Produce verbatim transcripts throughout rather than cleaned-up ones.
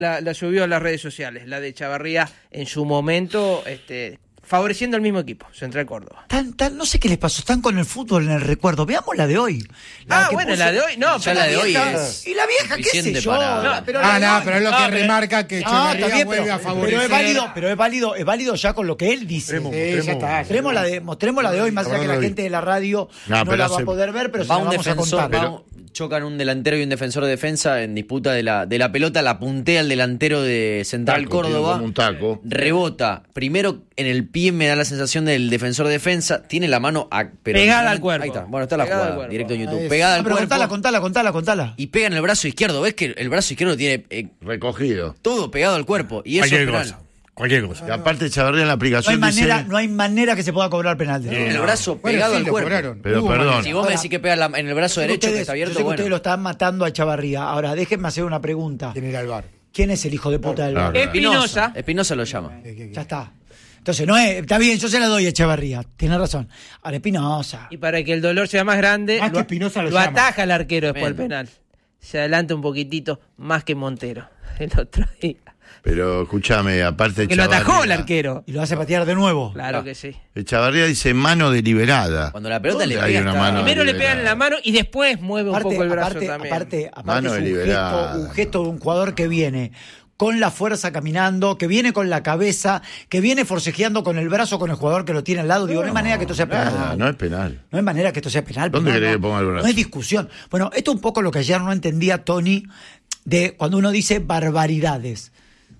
La, la subió a las redes sociales, la de Chavarría en su momento, este, favoreciendo al mismo equipo, Central Córdoba. Tan, tan, no sé qué les pasó, están con el fútbol en el recuerdo. Veamos la de hoy. La ah, bueno, puso, la de hoy, no, pero la de hoy es... Y la vieja, qué sé yo. No, pero ah, no, pero es lo no, que pero, remarca que Echeverría no, vuelve pero, a favorecer. Pero es válido, pero es válido, es válido ya con lo que él dice. Mostremos, sí, mostremos, ya está, mostremos, la de, mostremos la de hoy, más allá que la gente de la radio no, no la va a poder ver, pero se la vamos a contar. Pero... Chocan un delantero y un defensor de defensa en disputa de la, de la pelota, la puntea el delantero de Central taco, Córdoba, un taco. Rebota, primero en el pie me da la sensación del defensor de defensa, tiene la mano a, pero pegada al cuerpo. Ahí está, bueno, está la pegada jugada, directo en YouTube, pegada al pero cuerpo. Contala, contala, contala, contala. Y pega en el brazo izquierdo, ves que el brazo izquierdo tiene eh, recogido. Todo pegado al cuerpo, y eso es penal. Cosa. Cualquier cosa. Y aparte Chavarría en la aplicación no hay manera, dice... no hay manera que se pueda cobrar penal. De no, el brazo no. pegado bueno, sí, al cuerpo. Cobraron. Pero uh, perdón. Si vos me decís que pega en el brazo derecho ustedes, que está abierto, yo sé que bueno. ustedes lo están matando a Chavarría. Ahora, déjenme hacer una pregunta. ¿Quién era el V A R? ¿Quién es el hijo de puta del V A R? Espinosa. Espinosa lo llama. Ya está. Entonces, no es, está bien, yo se la doy a Echeverría, tiene razón. Ahora, Espinosa. Y para que el dolor sea más grande, más lo, que Espinosa lo, lo ataja el arquero después del penal. Se adelanta un poquitito más que Montero el otro día. Pero escúchame, aparte que lo atajó el arquero. Y lo hace patear de nuevo. Claro ah. que sí. Chavarría dice mano deliberada. Cuando la pelota le pega una mano primero deliberada. le pegan en la mano y después mueve aparte, un poco el brazo aparte, también. Aparte, aparte mano es un deliberada. gesto, un gesto de un jugador que viene con la fuerza caminando, que viene con la cabeza, que viene forcejeando con el brazo con el jugador que lo tiene al lado. Digo, no, no hay manera que esto sea penal. Nada, no es penal. No hay manera que esto sea penal. ¿Dónde no, querés no, que ponga el brazo? No es discusión. Bueno, esto es un poco lo que ayer no entendía Tony de cuando uno dice barbaridades.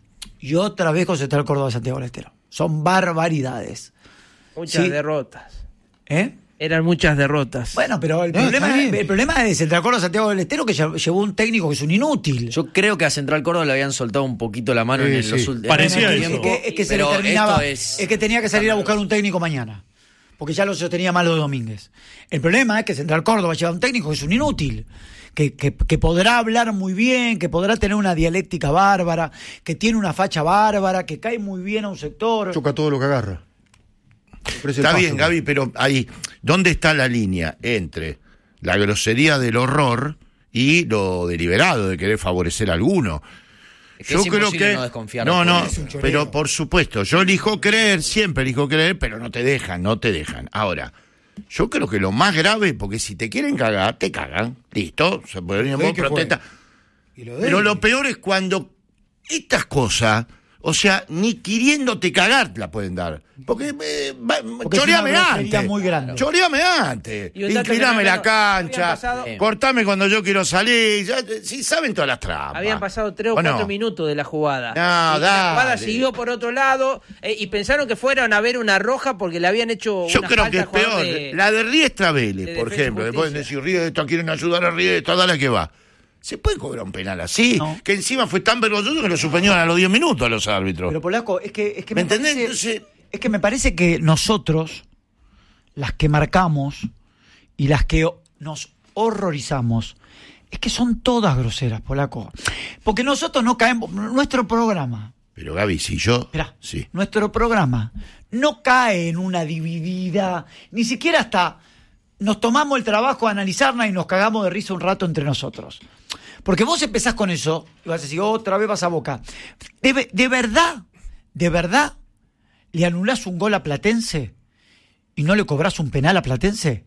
Y otra vez con Central Córdoba de Santiago del Estero. Son barbaridades. Muchas ¿sí? derrotas. ¿Eh? Eran muchas derrotas. Bueno, pero el, no, problema, el problema de Central Córdoba de Santiago del Estero que llevó un técnico que es un inútil. Yo creo que a Central Córdoba le habían soltado un poquito la mano sí, en sí. los últimos Parecía es que, es que se le terminaba, es... es que tenía que salir a buscar un técnico mañana. Porque ya lo sostenía Malo Domínguez. El problema es que Central Córdoba lleva un técnico que es un inútil. Que, que, que podrá hablar muy bien, que podrá tener una dialéctica bárbara, que tiene una facha bárbara, que cae muy bien a un sector. Choca todo lo que agarra. Está bien, Gaby, pero ahí, ¿dónde está la línea entre la grosería del horror y lo deliberado de querer favorecer a alguno? Es que yo es creo que no, desconfiar no, no, es pero por supuesto, yo elijo creer, siempre elijo creer, pero no te dejan, no te dejan. Ahora, yo creo que lo más grave, porque si te quieren cagar, te cagan, listo, se puede venir protesta. Lo pero lo peor es cuando estas cosas, o sea, ni queriéndote cagar la pueden dar. Porque, eh, porque choreame antes. Muy grande. Choreame antes. Incliname la cancha. Pasado, cortame cuando yo quiero salir. Ya, sí, saben todas las trampas. Habían pasado tres o, ¿O cuatro no? minutos de la jugada. No, y dale. La jugada siguió por otro lado eh, y pensaron que fueron a ver una roja porque le habían hecho yo una creo falta que es peor. De, la de Riestra Vélez, de por ejemplo. Justicia. Después decir Riestra, quieren ayudar a Riestra, dale que va. ¿Se puede cobrar un penal así? No. Que encima fue tan vergonzoso que lo suspendieron a los diez minutos a los árbitros. Pero Polaco, es que, es que ¿Me me entendés? parece, Entonces... es que me parece que nosotros, las que marcamos y las que nos horrorizamos, es que son todas groseras, Polaco. Porque nosotros no caemos, nuestro programa. Pero Gaby, si yo... Mirá, sí. nuestro programa no cae en una dividida, ni siquiera hasta nos tomamos el trabajo de analizarla y nos cagamos de risa un rato entre nosotros. Porque vos empezás con eso y vas a decir, otra vez vas a Boca. De, de verdad, de verdad, ¿le anulás un gol a Platense y no le cobrás un penal a Platense?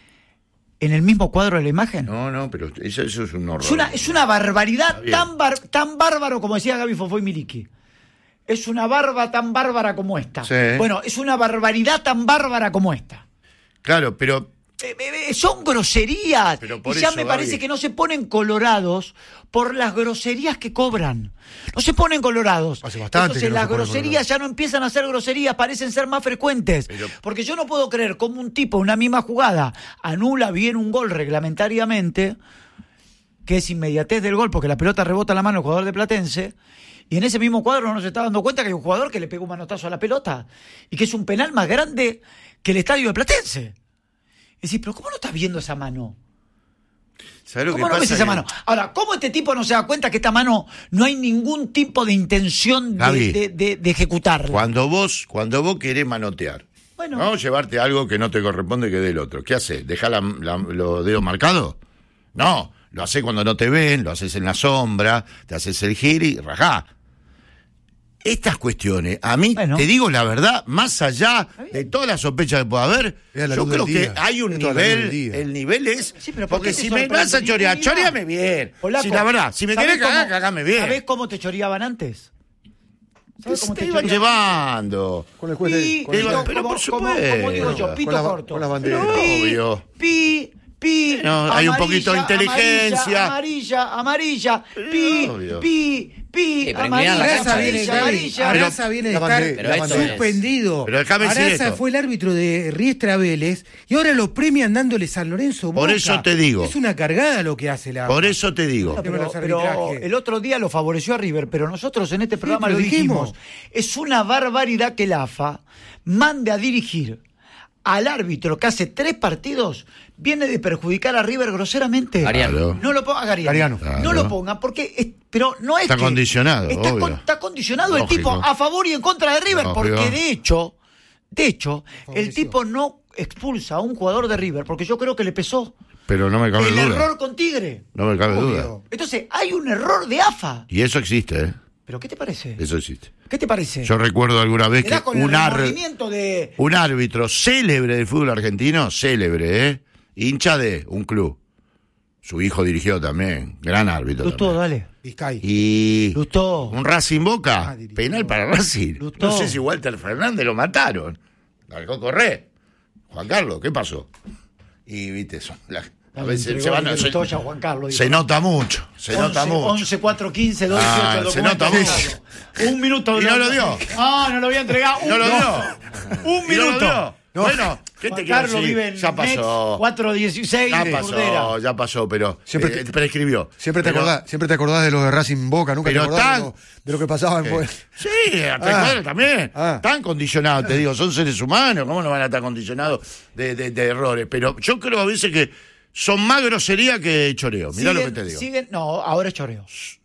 ¿En el mismo cuadro de la imagen? No, no, pero eso, eso es un horror. Es una, es una barbaridad tan, bar, tan bárbaro como decía Gaby Fofoy Miliki. Es una barba tan bárbara como esta. Sí. Bueno, es una barbaridad tan bárbara como esta. Claro, pero... Eh, eh, son groserías. Pero por y ya eso, me parece Gaby, que no se ponen colorados por las groserías que cobran. No se ponen colorados. Hace bastante Entonces que no las se ponen groserías colorados. ya no empiezan a ser groserías, parecen ser más frecuentes. Pero... Porque yo no puedo creer cómo un tipo, una misma jugada, anula bien un gol reglamentariamente, que es inmediatez del gol, porque la pelota rebota en la mano del jugador de Platense, y en ese mismo cuadro no se está dando cuenta que hay un jugador que le pega un manotazo a la pelota, y que es un penal más grande que el estadio de Platense. Es decir, pero ¿cómo no estás viendo esa mano? ¿Sabes lo ¿Cómo que no pasa ves esa que... mano? Ahora, ¿cómo este tipo no se da cuenta que esta mano no hay ningún tipo de intención de, Gaby, de, de, de ejecutarla? Cuando vos, cuando vos querés manotear, bueno, ¿no? Llevarte algo que no te corresponde que del otro. ¿Qué haces? ¿Dejás la, la, los dedos marcados? No, lo haces cuando no te ven, lo haces en la sombra, te haces el gir y rajá. Estas cuestiones, a mí, bueno, te digo la verdad, más allá de todas las sospechas que pueda haber, yo creo que hay un Esto nivel, el nivel es, sí, ¿por porque si me vas a chorear, choreame bien. Polaco, si la verdad, si me querés cagar, cagame bien. ¿Sabés cómo te choreaban antes? ¿Sabés cómo te, te iban llevando? Con el juez de... Con el pero, pero por supuesto. Como digo yo, pito con la, corto. Con las banderas. Obvio. Pi, pi, no, amarilla, hay un poquito de inteligencia. Amarilla, amarilla, amarilla, pi, obvio. pi, pi, Sí, amarilla, Araza amarilla, viene, amarilla. Araza viene de bandera, estar pero suspendido. Pero déjame decir Araza esto. fue el árbitro de Riestra Vélez y ahora lo premian dándole San Lorenzo Boca. Por eso te digo. Es una cargada lo que hace la... Por eso te digo. No, pero, Los pero arbitrajes. el otro día lo favoreció a River, pero nosotros en este programa pero lo dijimos. dijimos. Es una barbaridad que la A F A mande a dirigir al árbitro que hace tres partidos, viene de perjudicar a River groseramente. Gariano. No lo ponga Gariano. Gariano. No Claro. lo ponga porque es, pero no es Está que- condicionado, Está, obvio. con- está condicionado Lógico. el tipo a favor y en contra de River, Lógico. porque de hecho, de hecho, el Favoreció. tipo no expulsa a un jugador de River porque yo creo que le pesó Pero no me cabe el duda. error con Tigre. No me cabe Obvio. duda. Entonces, hay un error de A F A. Y eso existe, ¿eh? ¿Pero qué te parece? Eso existe. ¿Qué te parece? Yo recuerdo alguna vez Te que da con un, el ar- remordimiento de... un árbitro célebre del fútbol argentino, célebre, ¿eh? Hincha de un club. Su hijo dirigió también, gran árbitro. Lustó, también. dale. Vizcay. Y Lustó. un Racing Boca, Ah, dirigió. penal para Racing. Lustó. No sé si Walter Fernández lo mataron. Largó correr. Juan Carlos, ¿qué pasó? Y viste eso. la- a veces Entregó se, van, el se, Lustó ya a Juan Carlos, se dijo. nota mucho. Se nota mucho. once, cuatro, quince, dos, Ah, dieciocho, se documento nota entregado. Un minuto. ¿Y no lo dio? Ah, no lo voy a entregar. Un, ¿No lo dio? Un ¿Y no lo minuto. dio? Bueno, ¿qué te Juan quiero Carlos decir? vive en Ya pasó. cuatro dieciséis Ya de pasó, Cordera. ya pasó, pero Siempre eh, te- prescribió. Siempre te, Pero- acordás, siempre te acordás de los de Racing Boca, nunca te Pero acordás tan- de, lo, de lo que pasaba en Eh, Boca. Sí, a tres Ah. cuadras también. Ah. Están condicionados, te digo, son seres humanos, ¿cómo no van a estar condicionados de, de- de errores? Pero yo creo a veces que son más grosería que choreo. Mirá lo que te digo. Siguen, no, ahora es choreo.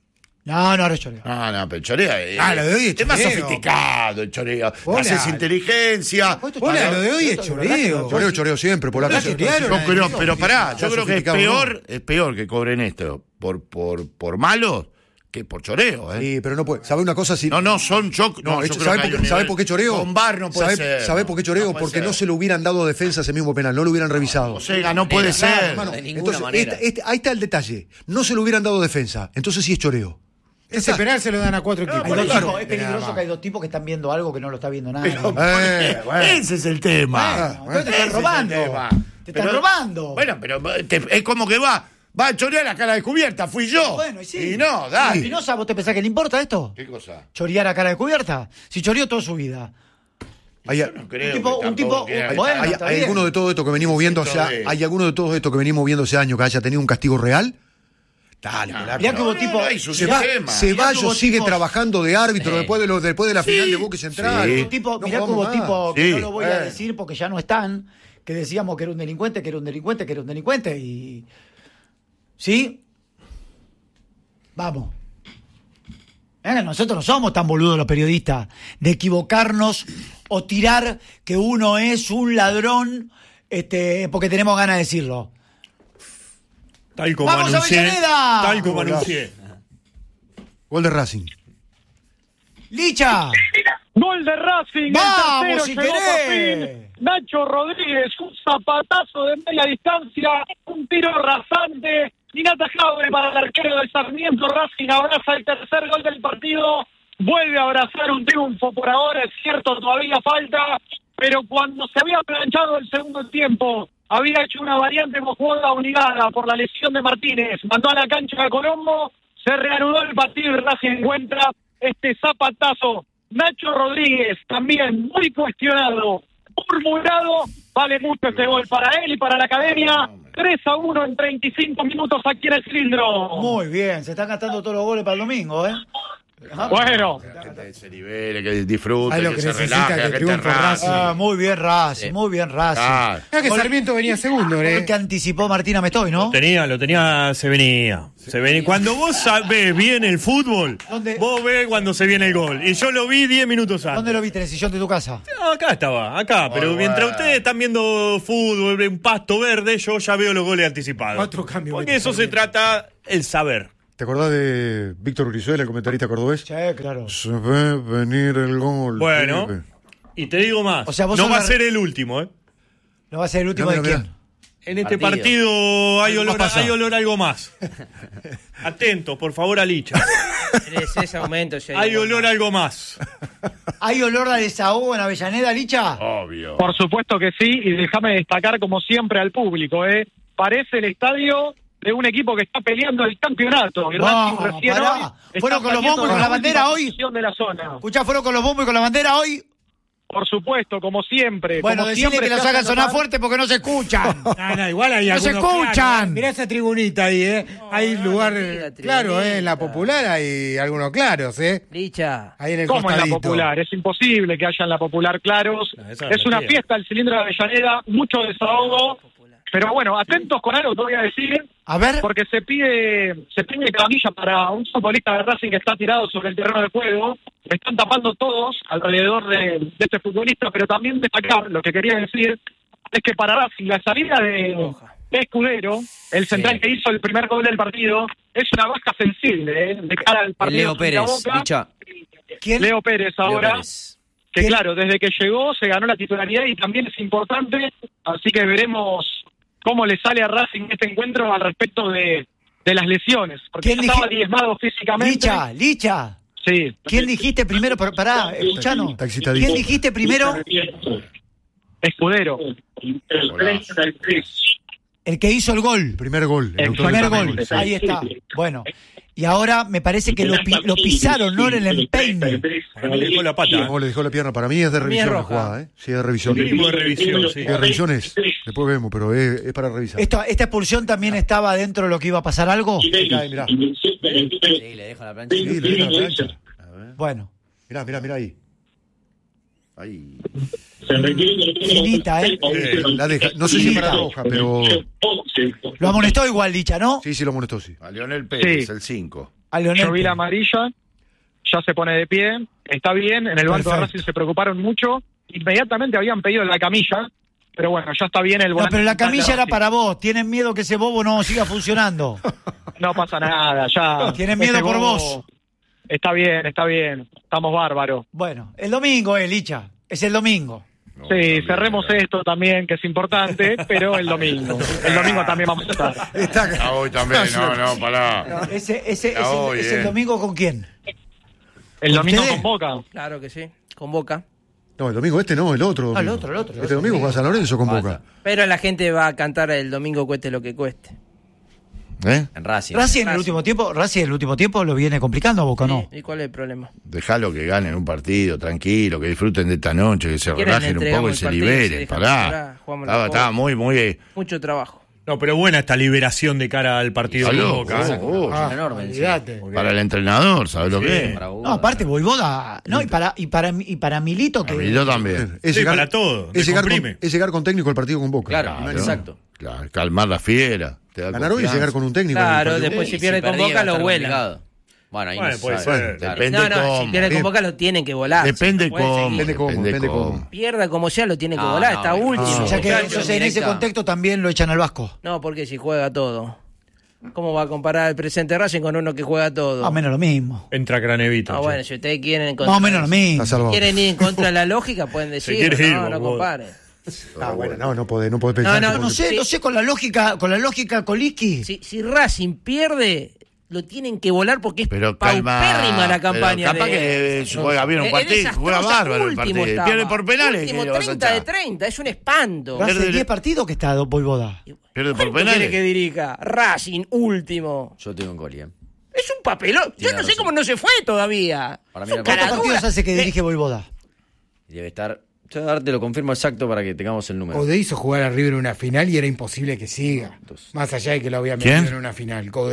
No, no, ahora es choreo. No, no, pero el choreo es, Ah, lo de hoy es es más choreo. sofisticado el choreo. Hola. Haces inteligencia. Hola, lo de hoy es choreo. Choreo, choreo siempre, por la La casa. chorearon. Yo creo, Eso, pero sí, pará, sí, yo sí, creo que es sofisticado, peor, es peor que cobren esto por, por, por malos que por choreo, ¿eh? Sí, pero no puede. ¿Sabe una cosa? Si, No, no, son yo. No, No, es- yo creo ¿sabe, que por hay qué, un ¿sabe nivel- por qué choreo? Con bar no puede ¿Sabe, ser. ¿Sabe por qué choreo? No puede Porque ser. no se lo hubieran dado defensa a ese mismo penal, no lo hubieran revisado. O sea, no puede Claro, ser. hermano. De ninguna Entonces, manera. este- este- ahí está el detalle. No se lo hubieran dado defensa. Entonces sí es choreo. Ese penal se lo dan a cuatro equipos. Hay dos Claro. tipos, es peligroso que hay dos tipos que están viendo algo que no lo está viendo nadie. Pero, Eh, bueno. ese es el tema. Bueno, entonces te están Ese es el robando. tema. Te están Pero- robando. Bueno, pero te- es como que va, va a chorear a cara descubierta, fui yo. Bueno, y sí. Y no, dale. Espinosa, ¿vos te pensás que le importa esto? ¿Qué cosa? ¿Chorear a cara descubierta? Si choreó toda su vida. Hay, Yo no creo Un tipo- que un tipo- tampoco que- un- bueno, hay, está hay bien. alguno de todo esto que venimos viendo, o Esto sea, de- hay alguno de todo esto que venimos viendo ese año que haya tenido un castigo real. Dale, No, polaco. Mirá que hubo no, tipo- no hay su Se va, sistema. Ceballos hubo sigue tipos- trabajando de árbitro Sí. después de lo, después de la Sí. final de Boca y Central. Sí. Un tipo, No mirá que jugamos hubo más. tipo, que Sí. no lo voy a Eh. decir porque ya no están, que decíamos que era un delincuente, que era un delincuente, que era un delincuente y... ¿Sí? Vamos. Eh, nosotros no somos tan boludos los periodistas de equivocarnos o tirar que uno es un ladrón este, porque tenemos ganas de decirlo. Tal como ¡Vamos, anuncié. Avellaneda! Tal como Golazo. anuncié. Gol de Racing. ¡Licha! Gol de Racing, ¡Vamos, el tercero si llegó por querés! fin. Nacho Rodríguez, un zapatazo de media distancia, un tiro rasante, inatajable para el arquero del Sarmiento. Racing abraza el tercer gol del partido, vuelve a abrazar un triunfo. Por ahora es cierto, todavía falta, pero cuando se había planchado el segundo tiempo, había hecho una variante jugada obligada por la lesión de Martínez, mandó a la cancha a Colombo, se reanudó el partido y Racing encuentra este zapatazo. Nacho Rodríguez, también muy cuestionado, murmurado, vale mucho este gol para él y para la academia. tres a uno en treinta y cinco minutos aquí en el cilindro. Muy bien, se están gastando todos los goles para el domingo, ¿eh? Bueno, Que la gente se libere, que disfrute, Ay, lo que, que se necesita relaje, que la gente triunfe Racing. Racing. Ah, muy bien Racing, muy bien Racing. Ah, Mira que Gol- Sarmiento venía segundo, Gol ¿eh? que anticipó Martín Amestoy, ¿no? Lo tenía, lo tenía, se venía. Se venía. Cuando vos sabés bien el fútbol, ¿Dónde? vos ves cuando se viene el gol. Y yo lo vi diez minutos antes. ¿Dónde lo viste? ¿En el sillón de tu casa? No, acá estaba, acá. Pero Muy mientras bueno. ustedes están viendo fútbol, un pasto verde, yo ya veo los goles anticipados. Cuatro cambios Porque mete eso se Sarmiento. trata el saber. ¿Te acordás de Víctor Urizuela, el comentarista cordobés? Sí, claro. Se ve venir el gol. Bueno, pibe. y te digo más. O sea, vos no sos va a la- ser el último, ¿eh? ¿No va a ser el último Mirá, de mirá, quién? En este Partido. partido hay Algo olor, pasa. hay olor a algo más. Atento, por favor, a Licha. En ese momento ya Hay olor a algo más. ¿Hay olor a desahogo en Avellaneda, Licha? obvio. por supuesto que sí, y déjame destacar como siempre al público, ¿eh? Parece el estadio de un equipo que está peleando el campeonato. Y No, Racing recién pará. hoy está Fueron con los saliendo bombos y con de la bandera última hoy. posición de la zona. Escuchá, fueron con los bombos y con la bandera hoy. Por supuesto, como siempre. Bueno, como decirle siempre que los se hagan hace sonar notar. fuerte porque no se escuchan. No, no, igual hay No se algunos escuchan. claros, ¿eh? Mirá esa tribunita ahí, ¿eh? hay no, lugar, no diga eh, tribunita. claro, ¿eh? En la popular hay algunos claros, ¿eh? Licha. Ahí en el ¿Cómo en la costadito. popular? Es imposible que haya en la popular claros. No, esa es es una mentira. fiesta el cilindro de Avellaneda, mucho desahogo. Pero bueno, atentos con algo que voy a decir, A ver. porque se pide se pide camilla para un futbolista de Racing que está tirado sobre el terreno de juego. Le están tapando todos alrededor de, de este futbolista, pero también destacar, lo que quería decir, es que para Racing la salida de, de Escudero, el central Sí. que hizo el primer gol del partido, es una baja sensible, ¿eh? De cara al El partido Leo frente a Pérez, Boca. Licha. ¿Quién? Leo Pérez Leo ahora, Pérez. que ¿Quién? claro, desde que llegó se ganó la titularidad y también es importante, así que veremos cómo le sale a Racing este encuentro al respecto de, de las lesiones, porque ¿Quién ya estaba dije- diezmado físicamente. Licha, Licha. Sí. ¿Quién dijiste primero? Pero pará, escuchanos. Taxista ¿Quién dice. dijiste primero? Escudero. Golazo. El que hizo el gol. El primer gol. El El primer gol. Exactamente, sí. Ahí está. Bueno. Y ahora me parece que lo, pi- lo pisaron, no en el empeine. Para mí le dejó la pata. No, le dejó la pierna. Para mí es de mí es revisión la roja. jugada, ¿eh? Sí, es de revisión. Mínimo de revisión, sí. De revisiones. Después vemos, pero es, es para revisar. Esta, ¿Esta expulsión también estaba dentro de lo que iba a pasar algo? Mirá, ahí, mirá. Sí, le deja la plancha. Sí, le deja la plancha. Bueno. Mirá, mirá, mirá ahí. Ahí. Finita, ¿eh? Eh, la deja. No sé si para roja, pero. Lo amonestó igual, Licha, ¿no? Sí, sí lo amonestó, sí. A Leonel Pérez, Sí. el cinco. A Leonel Yo vi Pérez. la amarilla, ya se pone de pie, está bien, en el banco de Perfecto. Racing se preocuparon mucho, inmediatamente habían pedido la camilla, pero bueno, ya está bien el No, volante pero la central de camilla era Racing. para vos. Tienen miedo que ese bobo no siga funcionando. No pasa nada, ya. Tienen miedo Ese por bobo- vos. Está bien, está bien, estamos bárbaros. Bueno, el domingo, eh, Licha. Es el domingo. No, Sí, también, cerremos mirá. esto también, que es importante, pero el domingo. El domingo también vamos a estar. Está Ah, hoy también, no, no, pará. Ese, ese, Ya es, el, voy, es eh. el domingo con quién? El domingo ¿Ustedes? con Boca. Claro que sí. Con Boca. No, el domingo este no, el otro. Ah, el domingo. otro, el otro, el Este otro. domingo juega San Lorenzo con Pasa. Boca. Pero la gente va a cantar el domingo cueste lo que cueste. ¿Eh? En Racing. Racing en el Racing. último tiempo, Racing en el último tiempo lo viene complicando a Boca, ¿no? ¿Y cuál es el problema? Dejalo que ganen un partido, tranquilo, que disfruten de esta noche, que se quieren, relajen un poco entregamos y el se partido, se liberen. dejan Pará. jugar, jugamos la Estaba, Copa. estaba muy, muy. eh, Mucho trabajo. No, pero buena esta liberación de cara al partido de Aló, Boca. ¿eh? oh, oh, Ah, enorme, olvídate. para el entrenador, ¿sabes lo que es? Para Boca. No, aparte Voivoda, no, y para y para y para Milito que Yo también. Es Sí, llegar, para todo, Es llegar, con, descomprime. es llegar con técnico al partido con Boca. Claro, Imaginate. exacto. Claro, calmar la fiera. Te da Ganar hoy es confianza. llegar con un técnico. al Claro, partido. después Sí, si pierde con perdía, Boca va a lo estar vuelan. complicado. Bueno, ahí Bueno, no se puede sabe. ser. Claro. Depende No, no, cómo. si pierde con Bien. Boca lo tienen que volar. Depende No puede cómo. seguir. Depende cómo, depende cómo. Pierda como sea, lo tiene que No, volar. no, Está bueno. último. o sea que muchacho. entonces en ese directa. contexto también lo echan al Vasco. No, porque si juega todo. ¿Cómo va a comparar el presente Racing con uno que juega todo? Más o menos lo mismo. Entra Cranevito. Ah, che. bueno, si ustedes quieren en Más o menos lo mismo. Está salvado. quieren ir en contra de la lógica, pueden decir. quiere ir, No, no vos. comparen. Ah, bueno, no, no podés, no podés pensar. No, que no, No porque- sé, Sí. no sé con la lógica, con la lógica Coliski. Si, si Racing pierde, lo tienen que volar porque es Pero calma. paupérrima la campaña. Pero capaz de- que eh, juega bien un Es partido, desastrosa, juega bárbaro el último partido. estaba. Pierde por penales. Último, ¿qué le vas a treinta de echar? treinta, es un espanto. Hace Pierde- diez partidos que está Voivoda. Pierde por ¿Cuánto quiere penales. que dirija? Racing, último. Yo tengo un gol, ¿eh? Es un papelón. Yo Tiene no sé razón. cómo no se fue todavía. Para mí Es un la- ¿Cuántos caradura. partidos hace que De- dirige Voivoda? Y debe estar. Yo ahora te lo confirmo exacto para que tengamos el número. Coudet hizo jugar a River en una final y era imposible que siga. Entonces. Más allá de que lo había metido ¿Quién? en una final, Coudet.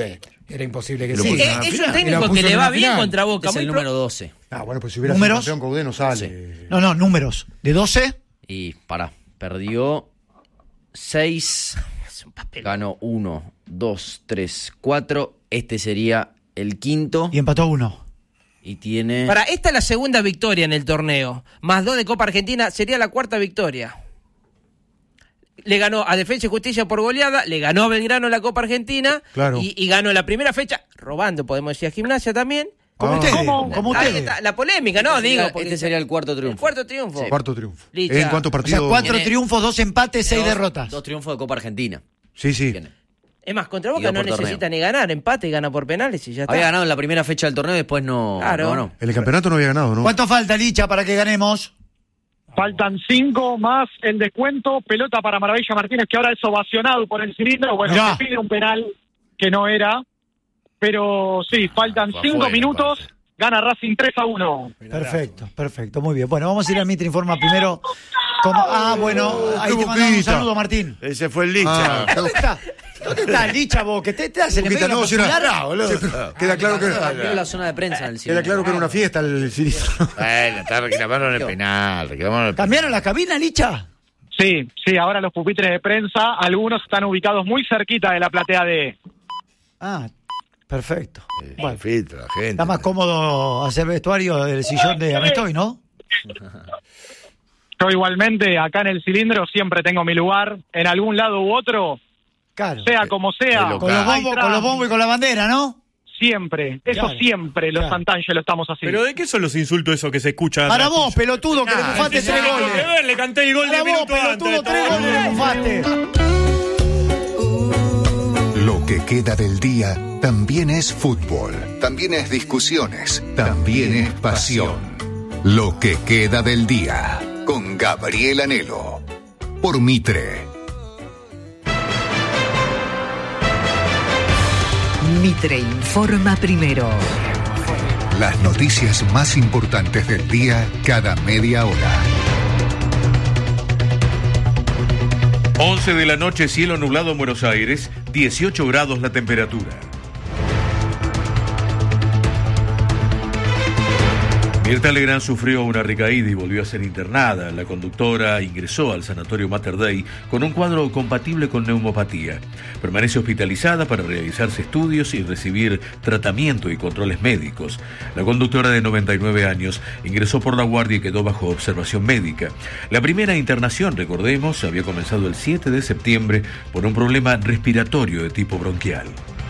Era imposible que Lo sí. puso Eh, en la es un final. Y la técnico puso que en le la va bien final. contra Boca. Es muy el pro- número doce. Ah, bueno, pues si hubiera ¿Números? sido campeón Caudé no sale. No, no, números. ¿De doce? Y pará, perdió seis, Es un papel. ganó uno, dos, tres, cuatro. Este sería el quinto Y empató uno. y tiene... Para, esta es la segunda victoria en el torneo. Más dos de Copa Argentina, sería la cuarta victoria. Le ganó a Defensa y Justicia por goleada, le ganó a Belgrano en la Copa Argentina Claro. y, y ganó la primera fecha, robando, podemos decir, a Gimnasia también. Como Ah. ustedes. ¿Cómo? Como Ahí ustedes. está, la polémica, ¿no? Este Digo, sería- porque este sería el cuarto el triunfo. cuarto triunfo. Cuarto triunfo. Licha. ¿En cuántos O sea, partidos? cuatro Tiene- triunfos, dos empates, seis Dos- derrotas. Dos triunfos de Copa Argentina. Sí, sí. Tiene. Es más, contra Y Boca dos no por torneo. necesita ni ganar, empate y gana por penales y ya está. Había ganado en la primera fecha del torneo y después no, Claro. no ganó. En el campeonato no había ganado, ¿no? ¿Cuánto falta, Licha, para que ganemos? Faltan cinco más el descuento. Pelota para Maravilla Martínez, que ahora es ovacionado por el cilindro. Bueno, Mirá. se pide un penal que no era. Pero sí, faltan fue cinco afuera, minutos. pase. Gana Racing tres a uno. Perfecto, perfecto, muy bien. Bueno, vamos a ir al Mitre Informa primero. Como- Ah, bueno, ahí te qué mandamos un boquita. saludo, Martín. Ese fue el Licha. Ah, ¿Dónde está? ¿Dónde está Licha, vos? Que te, te hacen en Boquita, medio no, si era- popular. boludo. Sí, queda claro que Era la zona de prensa en el cine. queda claro que era una fiesta el cilindro. Bueno, está reclamaron el penal, reclamaron el penal. ¿Cambiaron la cabina, Licha? Sí, sí, ahora los pupitres de prensa, algunos están ubicados muy cerquita de la platea de... Ah, perfecto. Eh, Bueno, filtro, la gente. está más cómodo hacer vestuario del sillón de Amestoy, ¿no? Yo igualmente, acá en el cilindro, siempre tengo mi lugar, en algún lado u otro, Claro. sea como sea. de Con los Ahí bombos, atrás, con los bombos y con la bandera, ¿no? Siempre, eso Claro, siempre, los claro. Santangelo lo estamos haciendo. ¿Pero de qué son los insultos esos que se escuchan? Para atrás vos, tuyo? pelotudo, que le Ah, bufaste ¿Qué tres tiene que goles. ver? Le canté el gol Para de vos, minuto antes. pelotudo, tres todo. goles le bufaste. Lo que queda del día también es fútbol, también es discusiones, también es pasión. Lo que queda del día con Gabriel Anhelo por Mitre. Mitre informa primero. Las noticias más importantes del día cada media hora. once de la noche, cielo nublado en Buenos Aires, dieciocho grados la temperatura. Mirta Legrand sufrió una recaída y volvió a ser internada. La conductora ingresó al sanatorio Mater Dei con un cuadro compatible con neumopatía. Permanece hospitalizada para realizarse estudios y recibir tratamiento y controles médicos. La conductora de noventa y nueve años ingresó por la guardia y quedó bajo observación médica. La primera internación, recordemos, había comenzado el siete de septiembre por un problema respiratorio de tipo bronquial.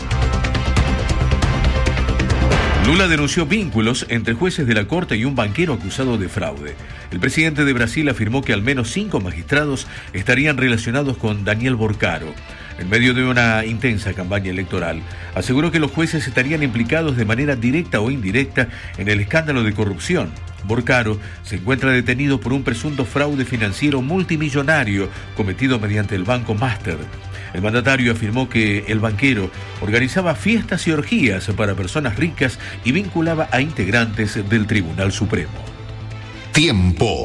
Lula denunció vínculos entre jueces de la Corte y un banquero acusado de fraude. El presidente de Brasil afirmó que al menos cinco magistrados estarían relacionados con Daniel Borcaro. En medio de una intensa campaña electoral, aseguró que los jueces estarían implicados de manera directa o indirecta en el escándalo de corrupción. Borcaro se encuentra detenido por un presunto fraude financiero multimillonario cometido mediante el Banco Master. El mandatario afirmó que el banquero organizaba fiestas y orgías para personas ricas y vinculaba a integrantes del Tribunal Supremo. Tiempo.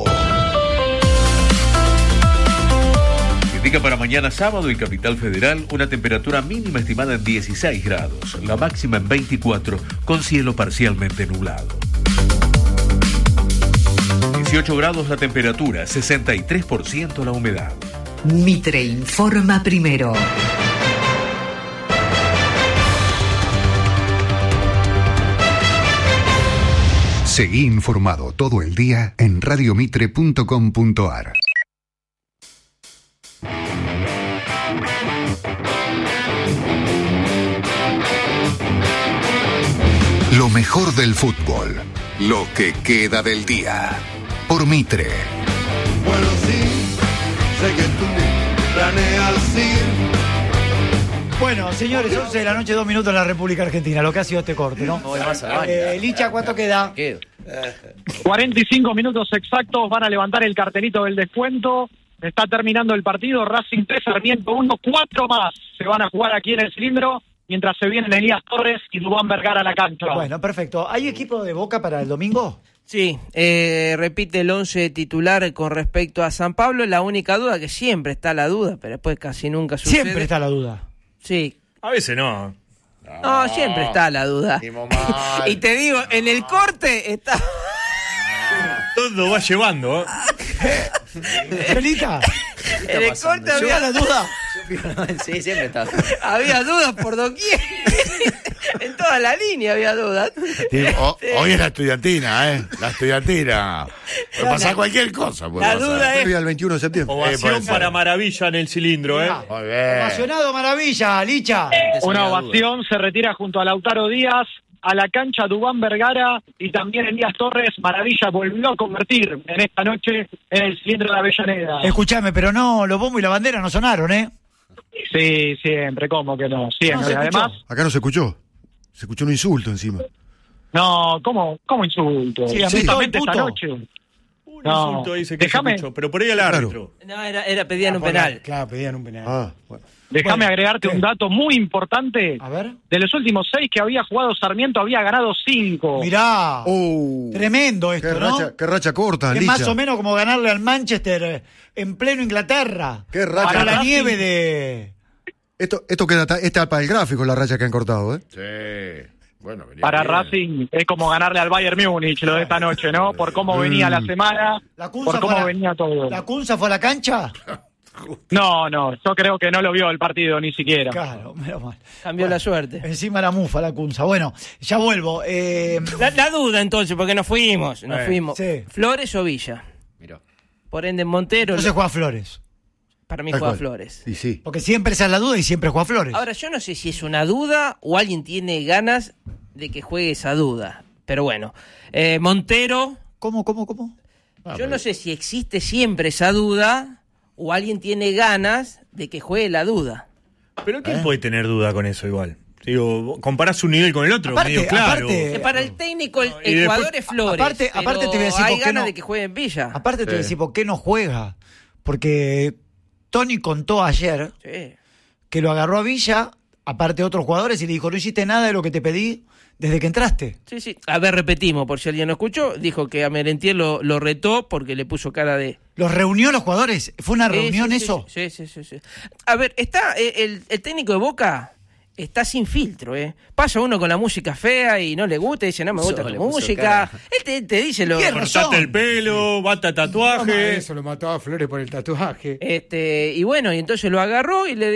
Indica para mañana sábado en Capital Federal una temperatura mínima estimada en dieciséis grados, la máxima en veinticuatro, con cielo parcialmente nublado. dieciocho grados la temperatura, sesenta y tres por ciento la humedad. Mitre informa primero. Seguí informado todo el día en radiomitre punto com punto ar. Lo mejor del fútbol. Lo que queda del día. Por Mitre. Bueno, sí, sé que tú planeas ir. Bueno, señores, once de la noche, dos minutos en la República Argentina, lo que ha sido este corte, ¿no? Voy más al baño. Eh, Licha, ¿cuánto queda? ¿Qué? cuarenta y cinco minutos exactos, van a levantar el cartelito del descuento. Está terminando el partido, Racing tres, Sarmiento uno, cuatro más se van a jugar aquí en el cilindro, mientras se vienen Elías Torres y Dubán Vergara a la cancha. Bueno, perfecto. ¿Hay equipo de Boca para el domingo? Sí, eh, repite el once titular con respecto a San Pablo. La única duda, que siempre está la duda, pero después casi nunca sucede. Siempre está la duda. Sí. A veces no. No, siempre está la duda. Y te digo, en el corte está... Todo va llevando, ¿eh? Angelita, En el corte había la duda. Sí, siempre está. Había dudas por doquier. En toda la línea había dudas. Sí, o- hoy es la estudiantina, ¿eh? La estudiantina. Puede pasar cualquier cosa. puede La pasar. duda es... Previa al veintiuno de septiembre. Ovación para Maravilla en el cilindro, ¿eh? Muy bien. Apasionado, maravilla, Licha. Una ovación, se retira junto a Lautaro Díaz, a la cancha Dubán Vergara y también Elías Torres. Maravilla volvió a convertir en esta noche en el cilindro de Avellaneda. Escuchame, pero no, los bombos y la bandera no sonaron, ¿eh? Sí, siempre, ¿cómo que no? Siempre. No se escuchó. Además, Acá no se escuchó. Se escuchó un insulto encima. no, ¿cómo, cómo insulto? Sí, a mí Justamente todo esta puto. noche. Un No, insulto ahí se que se déjame- escuchó, pero por ahí el árbitro. No, era, era pedían Ah, un por penal. la- Claro, pedían un penal. Ah, bueno. Déjame Bueno, agregarte ¿qué? un dato muy importante. A ver. De los últimos seis que había jugado Sarmiento, había ganado cinco. Mirá. Oh, Tremendo qué esto, ¿no? racha, qué racha corta, Es Licha. más o menos como ganarle al Manchester eh, en pleno Inglaterra. Qué racha. Para la Racing. nieve de... Esto, esto queda ta- está para el gráfico, la racha que han cortado, ¿eh? Sí. Bueno, venía Para bien. Racing es como ganarle al Bayern Múnich lo de esta noche, ¿no? Por cómo venía la semana, La Cunza por cómo fue a la- venía todo. ¿La Cunza fue a la cancha? No, no, yo creo que no lo vio el partido ni siquiera. Claro, menos mal. Cambió la suerte. Encima la mufa, la Cunza. Bueno, ya vuelvo. Eh, La, la duda entonces, porque nos fuimos, nos Eh, fuimos. sí. Flores o Villa. Mirá. Por ende, Montero. no se juega Flores. Para mí Tal juega cual. Flores. Y sí. Porque siempre esa es la duda y siempre juega Flores. Ahora, yo no sé si es una duda o alguien tiene ganas de que juegue esa duda. Pero bueno, eh, Montero, ¿Cómo, cómo, cómo? yo no sé si existe siempre esa duda o alguien tiene ganas de que juegue la duda. Pero ¿quién puede tener duda con eso igual? Digo, comparás un nivel con el otro, Aparte- medio claro. aparte- Que para el técnico el, y el después- jugador es Flores. aparte- pero aparte te voy a decir hay por qué ganas no- de que juegue en Villa. Aparte te voy a Sí. decir por qué no juega. Porque Tony contó ayer Sí. que lo agarró a Villa, aparte de otros jugadores, y le dijo, no hiciste nada de lo que te pedí desde que entraste. Sí, sí. A ver, repetimos, por si alguien no escuchó. Dijo que a Merentiel lo, lo retó porque le puso cara de... ¿Los reunió a los jugadores? ¿Fue una Sí, reunión sí, sí, eso? Sí, sí, sí, sí. A ver, está eh, el, el técnico de Boca está sin filtro, ¿eh? Pasa uno con la música fea y no le gusta y dice, no me gusta Eso, tu le puso música. cara. Él te, te dice lo... Tiene razón. Cortate el pelo, bata Toma tatuaje. eso, lo mató a Flores por el tatuaje. Este, y bueno, y entonces lo agarró y le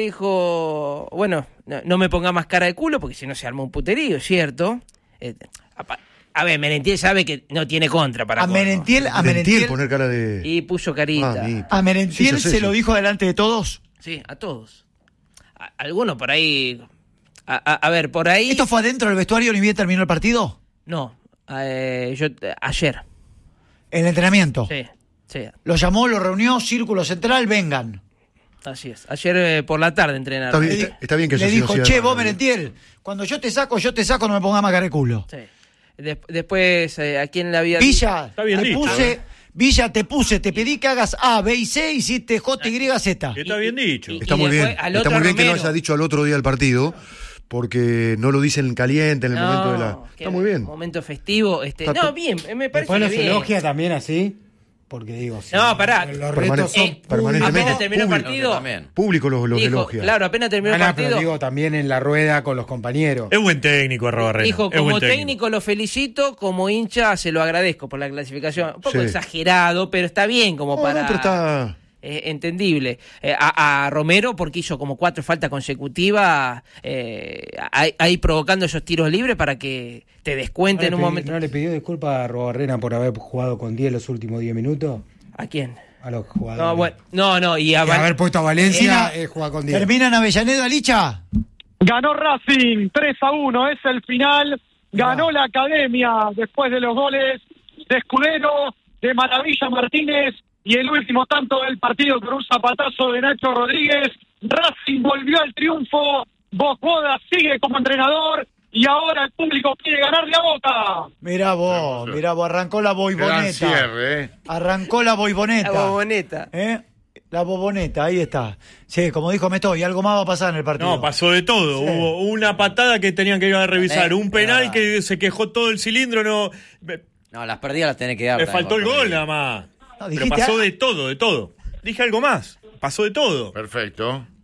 dijo, bueno, no, no me ponga más cara de culo porque si no se arma un puterío, ¿cierto? Eh, a, a ver, Merentiel sabe que no tiene contra para A Córdoba. Merentiel, a Merentiel Merentiel, poner cara de... Y puso carita. Ah, mi- a Merentiel Sí, yo sé, se sí. lo dijo delante de todos. Sí, a todos. A- algunos por ahí... A, a- a ver, por ahí... ¿Esto fue adentro del vestuario ni bien terminó el partido? No, eh, yo eh, ayer. En el entrenamiento. Sí, sí, Lo llamó, lo reunió, círculo central, vengan. así es. Ayer eh, por la tarde entrenaron. Está bien, está, está bien que Le haya sido dijo, así, che, además, vos Merentiel, cuando yo te saco, yo te saco, no me pongas más cara de culo. Sí. Des- después, eh, ¿a quién le había Villa, Está bien te dicho, puse, ¿eh? Villa, te puse, te pedí que hagas A, B y C, hiciste J, Y, Z. Que está bien dicho. y- Está muy después bien. al Está otro muy bien que lo Romero. haya dicho al otro día del partido, porque no lo dicen en caliente en el No, momento de la... que Está muy bien. Momento festivo. Este, Está no, to- bien, eh, me parece Después los que bien. elogia también así. Porque digo, si No, pará. los Permane- retos son Eh, permanentemente. apenas terminó el Público. partido. También. Público los, los dijo, elogia. claro, apenas terminó el Ah, no, pero partido. digo también en la rueda con los compañeros. Es buen técnico, Arrobarrena. Dijo, es como buen técnico. lo felicito, como hincha se lo agradezco por la clasificación. Un poco Sí. exagerado, pero está bien como No, para... no, pero está... eh, entendible. Eh, a, a Romero, porque hizo como cuatro faltas consecutivas, eh, ahí, ahí provocando esos tiros libres para que te descuenten en ¿No un le pedí- momento. ¿No le pidió disculpas a Robarrena por haber jugado con diez los últimos diez minutos? ¿A quién? A los jugadores. No, bueno, no, no, y a Y Val- haber puesto a Valencia Termina- es jugar con diez. ¿Termina en Avellaneda, Licha? Ganó Racing tres a uno, es el final. Ganó la Academia después de los goles de Escudero, de Maravilla Martínez y el último tanto del partido con un zapatazo de Nacho Rodríguez. Racing volvió al triunfo. Bocoda sigue como entrenador y ahora el público quiere ganarle a Boca. Mirá vos, mirá vos, arrancó la Gran boiboneta. cierre, ¿eh? Arrancó la boiboneta. la boboneta. ¿Eh? La boboneta, ahí está. Sí, como dijo Meto, y algo más va a pasar en el partido. No, pasó de todo. Sí. Hubo una patada que tenían que ir a revisar, Eh, un penal ah. que se quejó todo el cilindro, no. Me, No, las perdidas las tenés que dar. me también, faltó el por gol perdidas. nada más. No, Pero dijiste pasó a- de todo, de todo. Dije algo más. Pasó de todo. Perfecto.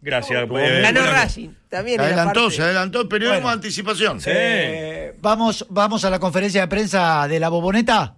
Gracias. Oh, eh, Ganó bueno, Racing. También Se era adelantó, parte. se adelantó el periodismo Bueno. de anticipación. Sí. Eh, vamos, vamos a la conferencia de prensa de la Boboneta.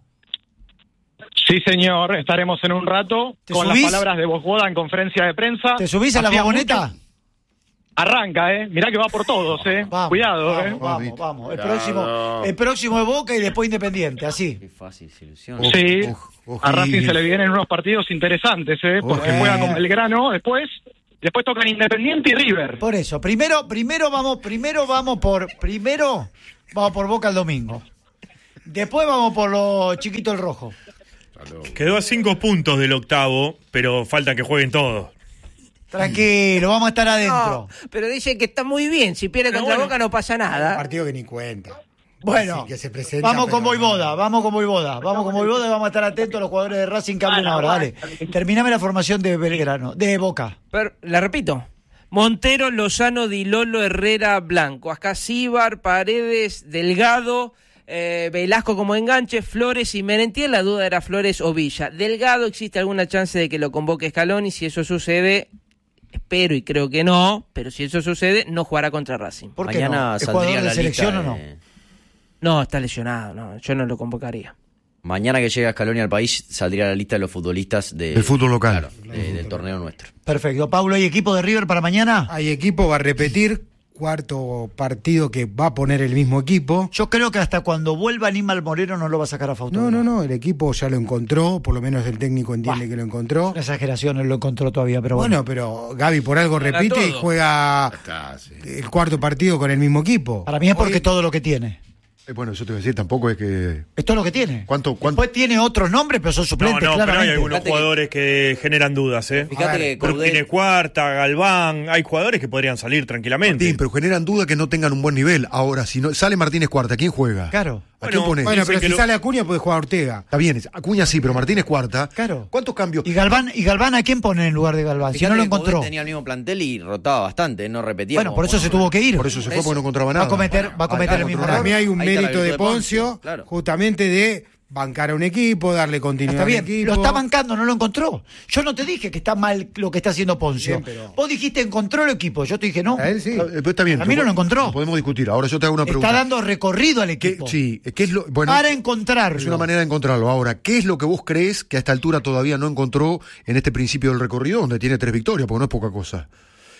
Sí, señor, estaremos en un rato ¿Te con subís? las palabras de Bosboda en conferencia de prensa. ¿Te subís a la Hacía Boboneta? mucho- Arranca, ¿eh? Mirá que va por todos, ¿eh? Vamos, Cuidado, vamos, ¿eh? vamos, vamos. El Cuidado. próximo, el próximo de Boca y después Independiente, así. Qué fácil se ilusiona. Oh. Sí, Oj- oj- a Racing ojito. se le vienen unos partidos interesantes, ¿eh? Porque Ojito. juega con Belgrano después, después tocan Independiente y River. Por eso, primero, primero vamos, primero vamos por, primero vamos por Boca el domingo. Después vamos por los chiquitos del rojo. Quedó a cinco puntos del octavo, pero falta que jueguen todos. Tranquilo, vamos a estar adentro. No, pero dicen que está muy bien. Si pierde Pero contra bueno. Boca no pasa Un nada. partido que ni cuenta. Bueno, Así que se presenta, vamos con pero Voivoda, no. vamos con Voivoda, vamos con Voivoda y vamos a estar atentos a los jugadores de Racing que hablen ahora. Dale, terminame la formación de Belgrano, de Boca. Pero, la repito. Montero, Lozano, Dilolo, Herrera, Blanco. Ascasíbar, Paredes, Delgado, eh, Velasco como enganche, Flores y Merentiel. La duda era Flores o Villa. Delgado, existe alguna chance de que lo convoque Scaloni. Si eso sucede, espero y creo que no, pero si eso sucede, no jugará contra Racing. ¿Por qué Mañana no? ¿Es saldría jugador de la selección lista o no? de- No, está lesionado, no, yo no lo convocaría. Mañana que llega Scaloni al país saldría la lista de los futbolistas de- Del fútbol local. claro, de- del torneo nuestro. Perfecto. Paulo, ¿hay equipo de River para mañana? Hay equipo, va a repetir. Cuarto partido que va a poner el mismo equipo. Yo creo que hasta cuando vuelva Aníbal Moreno no lo va a sacar a Faustino. No, no, no, el equipo ya lo encontró, por lo menos el técnico entiende Bah. que lo encontró. Una exageración, él lo encontró todavía, pero bueno. Bueno, pero Gaby por algo Gana repite y todo. juega Está, sí. el cuarto partido con el mismo equipo. Para mí es porque Hoy- es todo lo que tiene. Eh, bueno, eso te voy a decir, tampoco es que... Es todo lo que tiene. ¿Cuánto, cuánto? Después tiene otros nombres, pero son No, suplentes, no, pero hay claramente. algunos Fíjate que- jugadores que generan dudas, ¿eh? Fíjate A ver, que Caudel- Tiene Cuarta, Galván, hay jugadores que podrían salir tranquilamente. Martín, pero generan duda que no tengan un buen nivel. Ahora, si no sale Martínez Cuarta, ¿quién juega? Claro. ¿A Bueno, quién pones? Bueno, pero Dicen que si lo- sale Acuña puede jugar Ortega. Está bien, Acuña sí, pero Martínez Cuarta. Claro. ¿Cuántos cambios? ¿Y Galván, ¿Y Galván a quién pone en lugar de Galván? Si Fíjate no lo que Caudel encontró. tenía el mismo plantel y rotaba bastante, no repetía. Bueno, como por eso se Ponce. tuvo que ir. Por eso se fue Eso. porque no encontraba Va nada. a cometer, va a cometer Ahí el mismo encontró Para mí error. hay un Ahí está la mérito de virtud de Poncio, Poncio, claro. justamente de bancar a un equipo, darle continuidad Está bien, al equipo. lo está bancando, no lo encontró. Yo no te dije que está mal lo que está haciendo Poncio. Bien, pero- Vos dijiste encontró el equipo, yo te dije no. A él sí. Eh, pero está bien. A mí no lo encontró. Podemos discutir. Ahora yo te hago una pregunta. Está dando recorrido al ¿Qué- equipo. sí, ¿qué es lo bueno? para encontrarlo. Es una manera de encontrarlo. Ahora, ¿qué es lo que vos crees que a esta altura todavía no encontró en este principio del recorrido, donde tiene tres victorias, porque no es poca cosa?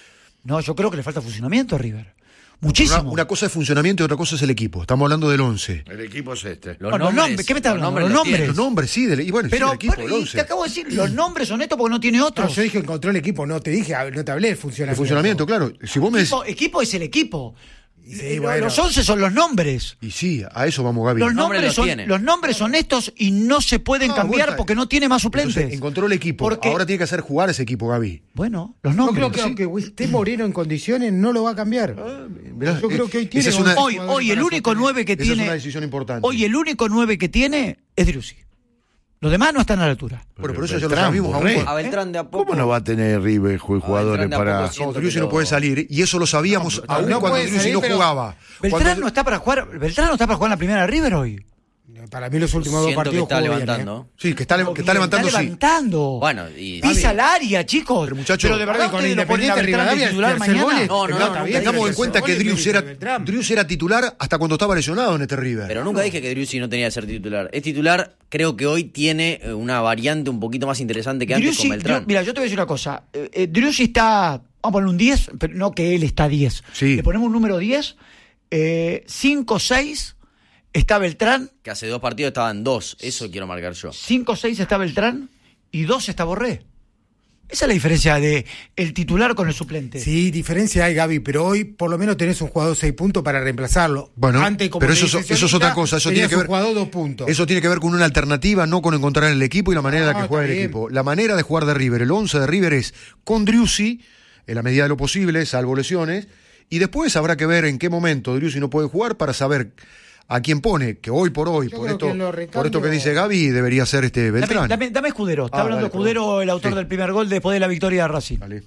No, yo creo que le falta funcionamiento a River. Muchísimo. Una, una cosa es funcionamiento y otra cosa es el equipo. Estamos hablando del once. El equipo es este. Los Bueno, los nombres, nombres, ¿qué me estás los hablando? Los los nombres. tiene. Los nombres, sí, del, y bueno, Pero, sí, el equipo, pero, el y once. te acabo de decir, los nombres son estos porque no tiene No, otros. yo dije encontró el equipo, no te dije, no te hablé de El funcionamiento. funcionamiento, claro. Si vos me decís, equipo, equipo es el equipo. Sí, Eh, bueno. Los once son los nombres. y sí, a eso vamos, Gaby. Los nombres nombres, los son, tiene. los nombres son estos y no se pueden Ah, cambiar bueno, porque no tiene más suplentes. Entonces, encontró el equipo. Porque- Ahora tiene que hacer jugar ese equipo, Gaby. Bueno, los Yo nombres. creo que aunque esté Moreno en condiciones, no lo va a cambiar. mirá, yo creo que hoy eh, tiene esa es una- Hoy, hoy el único nueve que Esa tiene. es una decisión importante. Hoy el único nueve que tiene es Driussi. Los demás no están a la altura. Bueno, pero eso ya lo Beltrán, sabíamos. aún Borré. con- A Beltrán de a poco. ¿Cómo no va a tener River ju- jugadores Beltrán de a para...? poco siento No, Driussi que no lo- puede salir. Y eso lo sabíamos No, aún no cuando puede Driussi salir, no pero- jugaba. Beltrán Cuando- no está para jugar. Beltrán no está para jugar en la primera de River hoy. Para mí los últimos dos Siento que partidos está jugó bien, levantando. Sí, que está, le- que está levantando, Está sí. levantando. Bueno, y- Pisa el área, chicos. Pero, muchacho, Pero de verdad con ustedes lo ponen a Independiente Beltrán de Rivadavia, titular tercer gol mañana. es- No, no, Tengamos- no, está nunca bien, Tengamos en tercer cuenta gol que es Driussi mérito era, de Beltrán. Driussi era titular hasta cuando estaba lesionado en este River. Pero nunca dije que Driussi no tenía que ser titular. Es titular, creo que hoy tiene eh, una variante un poquito más interesante que antes Driussi- con Beltrán. Dru- mira, yo te voy a decir una cosa. Eh, eh, Driussi está, vamos a ponerle un diez, pero no que él está diez. Sí. Le ponemos un número diez, eh, cinco seis está Beltrán, Que hace dos partidos estaban dos. Eso quiero marcar yo. cinco seis está Beltrán y dos está Borré. Esa es la diferencia de el titular con el suplente. Sí, diferencia hay, Gaby, pero hoy por lo menos tenés un jugador seis puntos para reemplazarlo. Bueno, Antes, como pero te eso, dice eso es Solita, otra cosa. Eso tiene tenías que un ver. jugador dos puntos. Eso tiene que ver con una alternativa, no con encontrar el equipo y la manera en la No, que juega el está bien. equipo. La manera de jugar de River, el once de River es con Driussi, en la medida de lo posible, salvo lesiones, y después habrá que ver en qué momento Driussi no puede jugar para saber a quién pone, que hoy por hoy, Yo por creo esto, que en los por esto recambios- que dice Gaby, debería ser este Dame, Beltrán. dame, dame Escudero. Está Ah, hablando dale, Escudero, perdón. el autor Sí. del primer gol después de la victoria de Racing. Dale.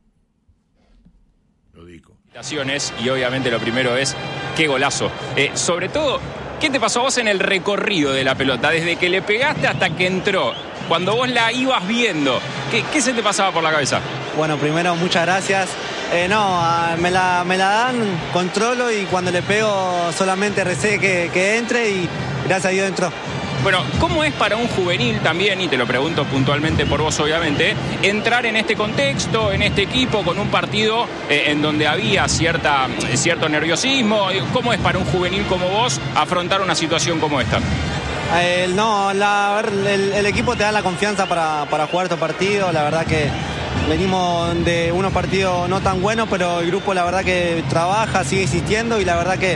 Lo digo. Y obviamente lo primero es qué golazo. Eh, sobre todo, ¿qué te pasó a vos en el recorrido de la pelota? Desde que le pegaste hasta que entró. Cuando vos la ibas viendo, ¿qué, qué se te pasaba por la cabeza? Bueno, primero muchas gracias. Eh, no, a, me, la, me la dan, controlo y cuando le pego solamente recé que, que entre y gracias a Dios entró. Bueno, ¿cómo es para un juvenil también, y te lo pregunto puntualmente por vos obviamente, entrar en este contexto, en este equipo, con un partido eh, en donde había cierta, cierto nerviosismo? ¿Cómo es para un juvenil como vos afrontar una situación como esta? Eh, no, la, el, el equipo te da la confianza para, para jugar estos partidos, la verdad que venimos de unos partidos no tan buenos, pero el grupo la verdad que trabaja, sigue insistiendo y la verdad que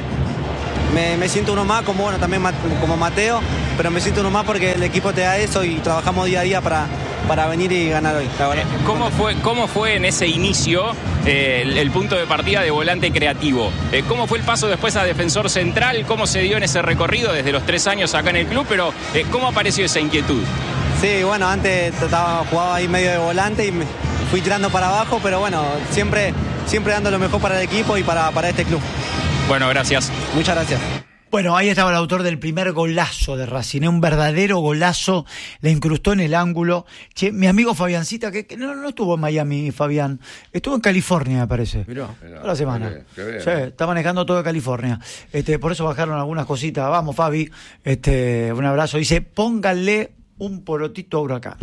me, me siento uno más, como bueno también como Mateo, pero me siento uno más porque el equipo te da eso y trabajamos día a día para, para venir y ganar hoy, la verdad. ¿Cómo fue, cómo fue en ese inicio eh, el, el punto de partida de volante creativo? Eh, ¿Cómo fue el paso después a defensor central? ¿Cómo se dio en ese recorrido desde los tres años acá en el club? Pero eh, ¿cómo apareció esa inquietud? Sí, bueno, antes estaba, jugaba ahí medio de volante y me fui tirando para abajo, pero bueno, siempre, siempre dando lo mejor para el equipo y para, para este club. Bueno, gracias. Muchas gracias. Bueno, ahí estaba el autor del primer golazo de Racing, un verdadero golazo, le incrustó en el ángulo. Che, mi amigo Fabiancita, que, que no, no estuvo en Miami, Fabián, estuvo en California, me parece. Mirá, toda la semana. Qué bien, qué sí, bien. está manejando todo California. Este, por eso bajaron algunas cositas. Vamos, Fabi, este, un abrazo. Dice, pónganle un porotito a Huracán.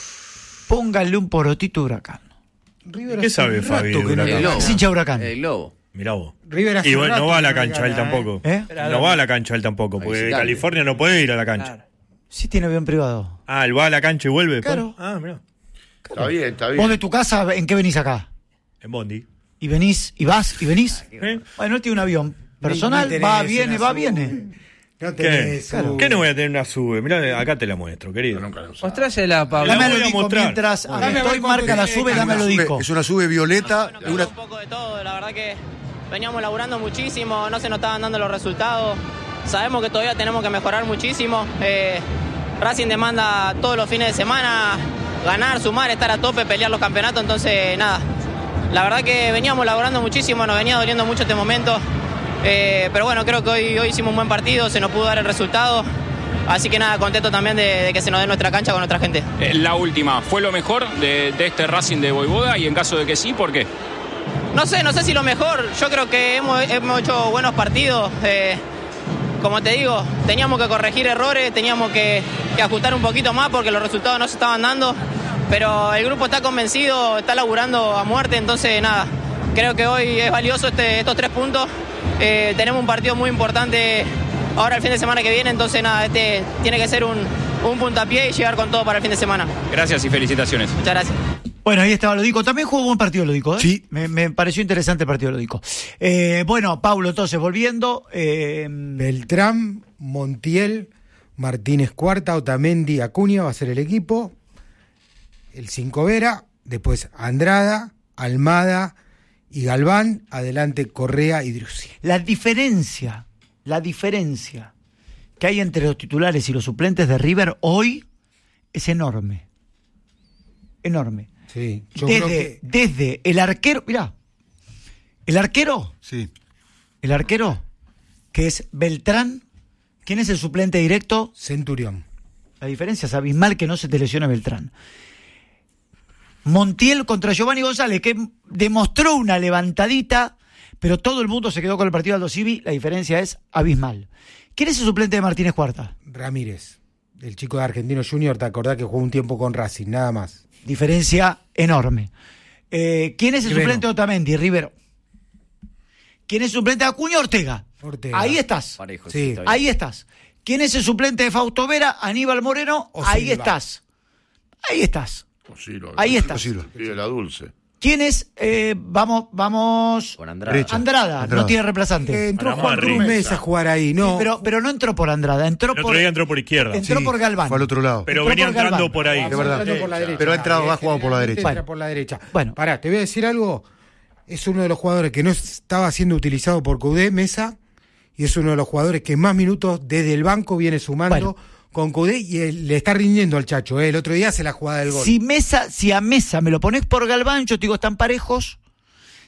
Pónganle un porotito a Huracán. ¿Qué sabe Fabi de Huracán? Es hincha de Huracán. El Globo. Mirá vos. River hace Y bueno, rato no va a la que no cancha él gana, tampoco. ¿Eh? No va a la cancha él tampoco, porque de California no puede ir a la cancha. Sí tiene avión privado. Ah, él va a la cancha y vuelve después. Claro. Ah, mirá. Está bien, está bien. ¿Vos de tu casa en qué venís acá? En Bondi. ¿Y venís, y vas, y venís? ¿Eh? Bueno, él tiene un avión personal, No tenés va, una viene, va, sube. viene. No ¿Qué? tenés, Claro. ¿Qué no voy a tener una sube? Mirá, acá te la muestro, querido. Mostrásela, Pablo. La Dámelo voy a disco mostrar. mientras Dame a ver estoy cuánto marca la tenés. sube, dámelo Sube- disco. Es una sube violeta. una- Un poco de todo, la verdad que veníamos laburando muchísimo, no se nos estaban dando los resultados, sabemos que todavía tenemos que mejorar muchísimo, eh, Racing demanda todos los fines de semana ganar, sumar, estar a tope, pelear los campeonatos, entonces nada, la verdad que veníamos laburando muchísimo, nos venía doliendo mucho este momento, eh, pero bueno, creo que hoy, hoy hicimos un buen partido, se nos pudo dar el resultado, así que nada, contento también de, de que se nos dé nuestra cancha con nuestra gente. Eh, la última, ¿fue lo mejor de, de este Racing de Voivoda? Y en caso de que sí, ¿por qué? No sé, no sé si lo mejor, yo creo que hemos, hemos hecho buenos partidos, eh, como te digo, teníamos que corregir errores, teníamos que, que ajustar un poquito más porque los resultados no se estaban dando, pero el grupo está convencido, está laburando a muerte, entonces nada, creo que hoy es valioso este, estos tres puntos, eh, tenemos un partido muy importante ahora el fin de semana que viene, entonces nada, este tiene que ser un, un puntapié y llegar con todo para el fin de semana. Gracias y felicitaciones. Muchas gracias. Bueno, ahí estaba Lodico. También jugó buen partido Lodico, ¿eh? Sí. Me, me pareció interesante el partido Lodico. Eh, bueno, Paulo, entonces, volviendo. Eh, Beltrán, Montiel, Martínez Cuarta, Otamendi, Acuña va a ser el equipo. El cinco Vera, después Andrada, Almada y Galván. Adelante Correa y Driussi. la diferencia, la diferencia que hay entre los titulares y los suplentes de River hoy es enorme. Enorme. Sí, yo creo Desde, que desde el arquero, mirá, el arquero, Sí. el arquero, que es Beltrán, ¿quién es el suplente directo? Centurión. La diferencia es abismal que no se te lesione Beltrán. Montiel contra Giovanni González, que demostró una levantadita, pero todo el mundo se quedó con el partido de Aldo Civi, la diferencia es abismal. ¿Quién es el suplente de Martínez Cuarta? Ramírez, el chico de Argentino Junior, te acordás que jugó un tiempo con Racing, nada más. Diferencia enorme. Eh, ¿Quién es el Rivero. suplente de Otamendi? Rivero. ¿Quién es el suplente de Acuña? Ortega. Ortega. Ahí estás. Parejo, Sí. está bien. Ahí estás. ¿Quién es el suplente de Fausto Vera? Aníbal Moreno. O Ahí Silva. estás. Ahí estás. O Ciro, Ahí el- estás. Ciro. Y de la dulce. ¿Quién es? Eh, vamos, vamos. Con Andrada. Derecha. Andrada, Andrada. no tiene reemplazante. Eh, entró Para Juan Marri. Cruz Mesa a jugar ahí, no. Sí, pero, pero no entró por Andrada, entró El por. otro día entró por izquierda. entró Sí, por Galván. Fue al otro lado. Pero entró venía por entrando Galván. por ahí. Es verdad. Entrando por la derecha. Pero ha entrado, ha jugado por la Generalmente derecha. entra por la derecha. Bueno. Pará, te voy a decir algo. Es uno de los jugadores que no estaba siendo utilizado por Coudé, Mesa, y es uno de los jugadores que más minutos desde el banco viene sumando Bueno. con Coudé y él, le está rindiendo al Chacho. ¿eh? El otro día hace la jugada del gol. Si Mesa, si a Mesa me lo pones por Galván, yo te digo, están parejos.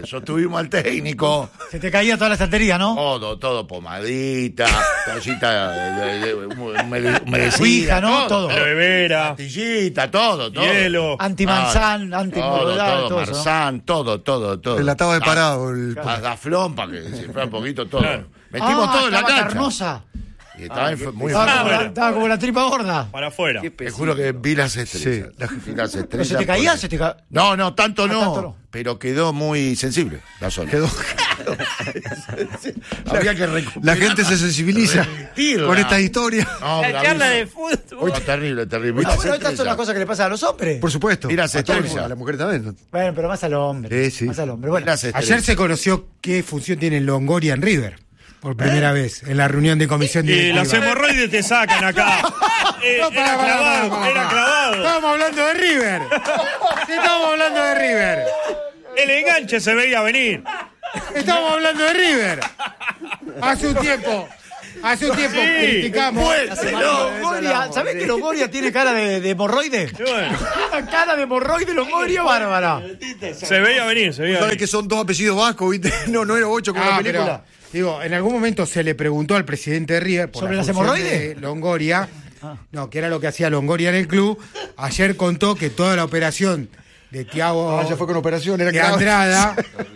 sostuvimos al técnico. Se te caía toda la estantería, ¿no? Todo, todo, pomadita, toallita de, de, de, hume- humedecida, Cuija, ¿no? Todo. Aloe vera. Pastillita, todo, todo. Hielo. Antimanzán, Todo, antimorrodal, todo, todo eso, ¿no? Marzán, todo, todo, todo. Relataba de Ah, parado el- Azaflón para que se fuera un poquito todo. Claro. Metimos Ah, todo en la estaba cancha. Carnosa. Y estaba Ah, enfer- muy estaba, enfermo. como la, estaba como la tripa gorda. Para afuera. Te juro que vi las estrellas. Vi las estrellas. ¿Pero se te caía? porque- ¿Se te ca... No, no, tanto Ah, no, tanto no. Pero quedó muy sensible la zona. Quedó. Había que recuperar. La gente se sensibiliza Repetirla. con estas historias. No, La bravísimo. charla de fútbol. No, terrible, terrible. Ah, bueno, estas son las cosas que le pasan a los hombres. Por supuesto. Y las A todo el estrellas. mundo, a la mujer también. Bueno, pero más al hombre. Sí, sí. Más al hombre. Bueno, Las estrellas. Ayer se conoció qué función tiene Longoria en River. Por primera vez, en la reunión de comisión Y directiva. las hemorroides te sacan acá. Eh, No, pará, era pará, clavado, pará, pará. era clavado. Estamos hablando de River. Sí, estamos hablando de River. El enganche se veía venir. Estamos hablando de River. Hace un tiempo. Hace un tiempo Sí, criticamos. Longoria, ¿sabés que Longoria tiene cara de, de hemorroide? Y bueno, Cara de hemorroide, Longoria, bárbara. se veía venir, se veía ¿Sabes venir. que son dos apellidos vascos, viste? No, no era ocho como Ah, la película. pero, digo, en algún momento se le preguntó al presidente de River por ¿Sobre la las función hemorroides? de Longoria, no, que era lo que hacía Longoria en el club. Ayer contó que toda la operación de Thiago Ah, ya fue con operación, era de grave. Andrada.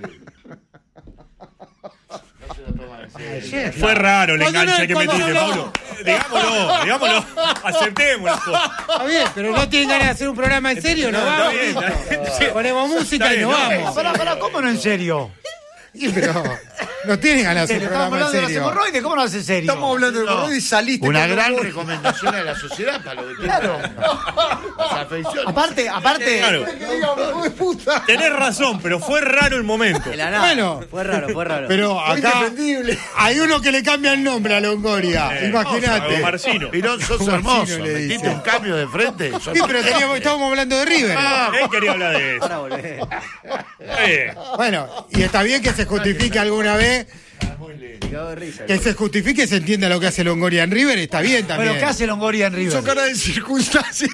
Fue raro el Cuando enganche no- que cuando metiste, no- Pablo. Digámoslo, digámoslo. Aceptémoslo. Está bien, pero no tienen ganas de hacer un programa en serio, no, Está vamos. bien, listo. está bien. Sí. Ponemos música Está y bien, nos no, vamos. Pará, pará, ¿cómo no en serio? Sí, pero no tienen ganas de hacer un Estamos programa en hablando de las serio. hemorroides, ¿cómo no hace en serio? Estamos hablando de hemorroides y saliste. Una con gran Longoria. recomendación a la sociedad para lo que Claro. Las afecciones. Aparte, aparte. Claro. Tenés razón, pero fue raro el momento. De la nada. Bueno. Fue raro, fue raro. Pero acá hay uno que le cambia el nombre a Longoria. Eh, Imagínate. Marcino. Pirón, sos Marcino hermoso. le Metiste dice. un cambio de frente. sos- Sí, pero teníamos, estábamos hablando de River. Él quería hablar de eso. Ahora volvé. Eh, Bueno, y está bien que se justifique alguna vez, Cago de risa. que se justifique y se entienda lo que hace Longoria en River, está bien también. Bueno, ¿qué hace Longoria en River? Son cara de circunstancias.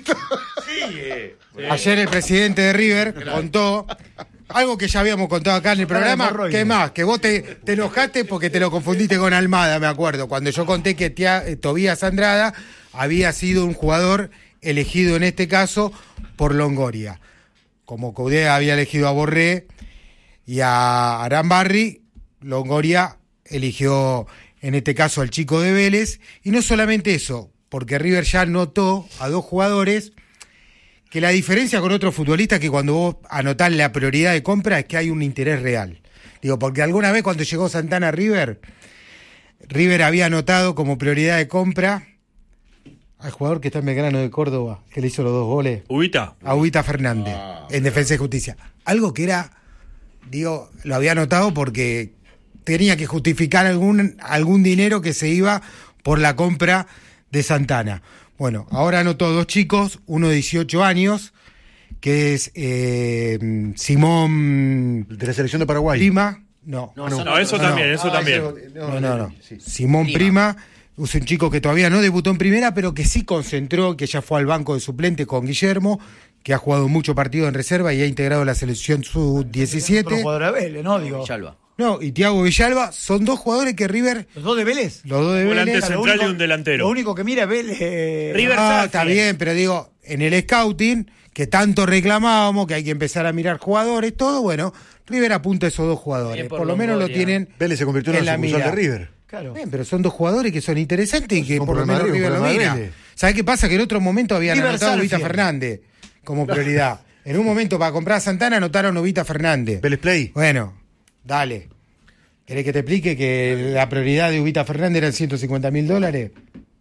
Ayer el presidente de River contó algo que ya habíamos contado acá en el programa. hemorroide. ¿Qué más? Que vos te, te enojaste porque te lo confundiste con Almada, me acuerdo. Cuando yo conté que tía, eh, Tobías Andrada había sido un jugador elegido en este caso por Longoria. Como Coudet había elegido a Borré y a Arambarri, Longoria eligió en este caso al chico de Vélez. Y no solamente eso, porque River ya notó a dos jugadores que la diferencia con otros futbolistas es que cuando vos anotás la prioridad de compra es que hay un interés real. Digo, porque alguna vez cuando llegó Santana a River, River había anotado como prioridad de compra al jugador que está en Belgrano de Córdoba, que le hizo los dos goles, Ubita. a Ubita Fernández, en Defensa y Justicia. Algo que era, digo, lo había anotado porque tenía que justificar algún, algún dinero que se iba por la compra de Santana. Bueno, ahora anotó dos chicos, uno de dieciocho años, que es eh, Simón De la selección de Paraguay. Prima. No, No, No, eso también, eso Ah, también. ese- no, no, no. sí. Simón Prima. Es un chico que todavía no debutó en primera, pero que sí concentró, que ya fue al banco de suplente con Guillermo, que ha jugado mucho partido en reserva y ha integrado la selección sub Otro diecisiete. jugador de Vélez, ¿no? Digo. Villalba. No, y Thiago Villalba son dos jugadores que River, ¿Los dos de Vélez? los dos de Un volante Vélez. central y un delantero. Lo único que mira es Vélez. eh, River Ah, Safi. está bien, pero digo, en el scouting, que tanto reclamábamos, que hay que empezar a mirar jugadores, todo, bueno, River apunta a esos dos jugadores. Bien Por, por lo menos lo Longoria. tienen Vélez se convirtió en en la la sucursal mira. de River. Claro. Bien, pero son dos jugadores que son interesantes y que Son por lo problema menos de River River, lo problema de mira. Vélez. ¿Sabés qué pasa? Que en otro momento habían River anotado a Ubita Salfield. Fernández como prioridad. En un momento para comprar a Santana anotaron a Ubita Fernández. Vélez Play. Bueno, dale. ¿Querés que te explique que la prioridad de Ubita Fernández eran ciento cincuenta mil dólares?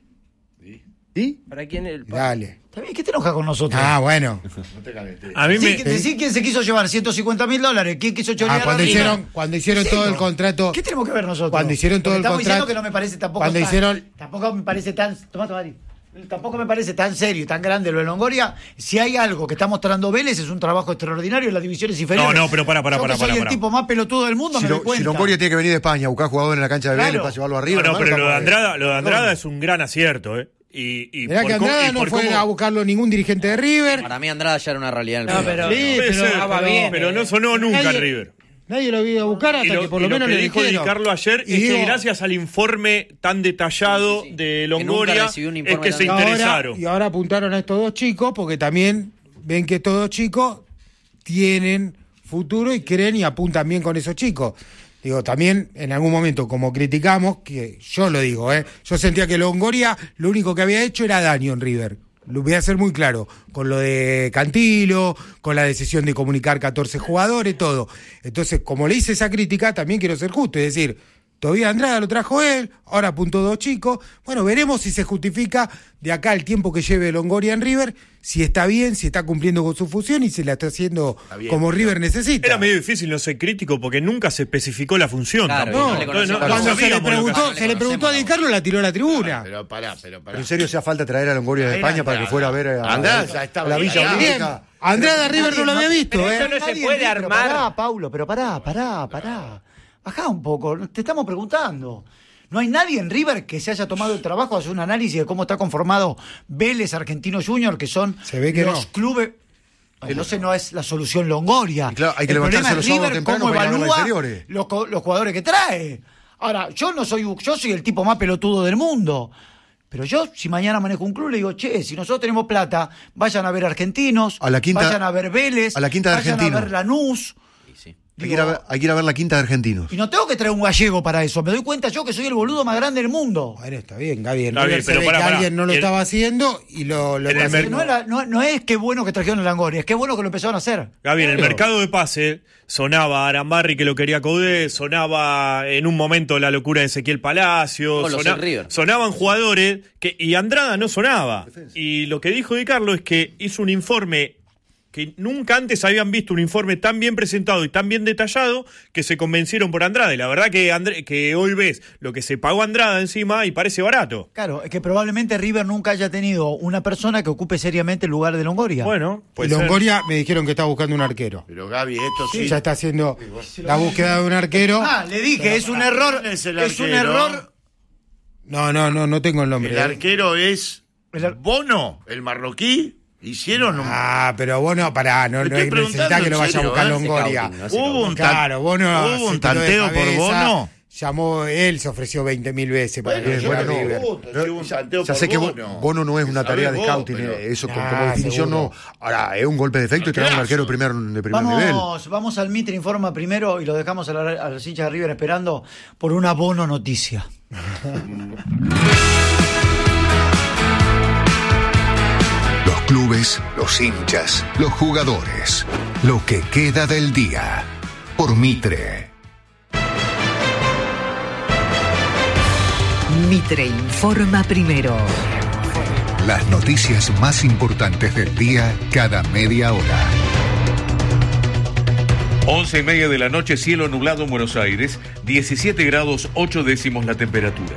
¿Y? ¿Para quién el Dale. ¿Está bien? ¿Qué te enoja con nosotros? Ah, bueno. A mí Decí, me. decí quién se quiso llevar ciento cincuenta mil dólares. ¿Quién quiso chorear Ah, cuando a River? hicieron, cuando hicieron todo el contrato. ¿Qué tenemos que ver nosotros? Cuando hicieron todo Porque el estamos diciendo contrato- que no me parece tampoco cuando tan, hicieron- tampoco me parece tan tomá, tomá, Ari. Tampoco me parece tan serio y tan grande lo de Longoria. Si hay algo que está mostrando Vélez es un trabajo extraordinario en las divisiones inferiores. No, no, pero para, para, Yo para, que soy para, el para. tipo más pelotudo del mundo, Si, me lo, doy cuenta. si Longoria tiene que venir de España a buscar jugadores en la cancha de Claro. Vélez para llevarlo arriba. No, no, hermano, pero lo de estamos- Andrada, lo de Andrada es un gran acierto, ¿eh? Y, y Mirá por que cómo- Andrada y no por fue cómo- a buscarlo ningún dirigente de River. Para mí Andrada ya era una realidad en el No, fútbol. pero. Sí, Puede pero- ser, Ah, va bien, pero eh. no sonó nunca Nadie- en River. Nadie lo vio a buscar hasta Y lo, que por y lo lo menos que le dijo Di dijeron. Carlo ayer Y es que digo, gracias al informe tan detallado de Longoria nunca recibió un es informe que tan se y ahora- interesaron. y ahora apuntaron a estos dos chicos porque también ven que estos dos chicos tienen futuro y creen y apuntan bien con esos chicos. Digo, también en algún momento, como criticamos, que yo lo digo, ¿eh? Yo sentía que Longoria lo único que había hecho era daño en River. Lo voy a ser muy claro, con lo de Cantilo, con la decisión de comunicar catorce jugadores, todo. Entonces, como le hice esa crítica, también quiero ser justo, es decir, todavía Andrada lo trajo él, ahora apuntó dos chicos. Bueno, veremos si se justifica de acá el tiempo que lleve Longoria en River, si está bien, si está cumpliendo con su función y si la está haciendo bien, como River necesita. Era medio difícil no ser crítico porque nunca se especificó la función. Claro, tampoco. no le Entonces, no- conocemos. no Cuando se le sabíamos lo que preguntó, hacía. se le preguntó a Di Carlo, la tiró a la tribuna. Pero pará, pero pará. Pero en serio hacía falta traer a Longoria de Era España para que Andrada. fuera a ver a, Andrada a- ya a estaba la bien. Villa Bien, Olímpica. Andrada River no lo había visto, Pero ¿eh? eso no se Nadie puede en River, armar. Pará, Paulo, pero pará, pará, pará. Bajá un poco, te estamos preguntando. No hay nadie en River que se haya tomado el trabajo de hacer un análisis de cómo está conformado Vélez, Argentino Junior, que son Se ve que los no. clubes. Entonces no es la solución Longoria. Y claro, hay que el levantarse problema los es sábados River temprano cómo para ir a ver las evalúa inferiores. los, co- los jugadores que trae. Ahora, yo no soy, yo soy el tipo más pelotudo del mundo. Pero yo, si mañana manejo un club, le digo, che, si nosotros tenemos plata, vayan a ver Argentinos, A la quinta- vayan a ver Vélez, a la quinta de vayan Argentino. a ver Lanús. Hay que, ir a ver, hay que ir a ver la quinta de Argentinos. Y no tengo que traer un gallego para eso. Me doy cuenta yo que soy el boludo más grande del mundo. Bueno, está bien, Gaby. En Está River bien, se pero ve pará, que pará. alguien no lo El- estaba haciendo y lo, lo En el está mer- haciendo. No, era- no- no es que bueno que trajeron a Langoria, es que bueno que lo empezaron a hacer. Gaby, en el Claro. mercado de pase sonaba Arambarri que lo quería Caudé, sonaba en un momento la locura de Ezequiel Palacio, Con los sona- del River. sonaban jugadores que y Andrada no sonaba. Y lo que dijo Di Carlo es que hizo un informe que nunca antes habían visto un informe tan bien presentado y tan bien detallado que se convencieron por Andrada. Y la verdad que, Andr- que hoy ves lo que se pagó Andrada encima y parece barato. Claro, es que probablemente River nunca haya tenido una persona que ocupe seriamente el lugar de Longoria. Bueno, Y puede ser. Longoria me dijeron que está buscando un arquero. Pero Gaby, esto sí. Ya está haciendo la búsqueda de un arquero. Ah, le dije, es un error. ¿Quién es el Es un arquero? error. No, no, no, no tengo el nombre. El ¿eh? arquero es El ar- Bono, el marroquí. Hicieron un... Ah, pero vos no, pará, no, Me no estoy necesitás preguntando que lo en vaya a serio, buscar ¿eh? Longoria. Scouting, no hace Hubo un, tan- Claro, vos no. hubo se un tiró de tanteo por cabeza, Bono. Llamó, él se ofreció veinte mil veces para Bueno, que yo fuera no, River. no, hubo un tanteo Ya por sé que Bono. Bono, Bono no es una Sabés tarea de vos, scouting, pero- eh, eso como, Ah, como definición seguro. no. Ahora, es un golpe de efecto y traer un arquero de primer, de primer nivel. Vamos, vamos al Mitre Informa primero y lo dejamos a, la, a los hinchas de River esperando por una Bono noticia. Los clubes, los hinchas, los jugadores. Lo que queda del día. Por Mitre. Mitre informa primero. Las noticias más importantes del día cada media hora. Once y media de la noche, cielo nublado en Buenos Aires, diecisiete grados ocho décimos la temperatura.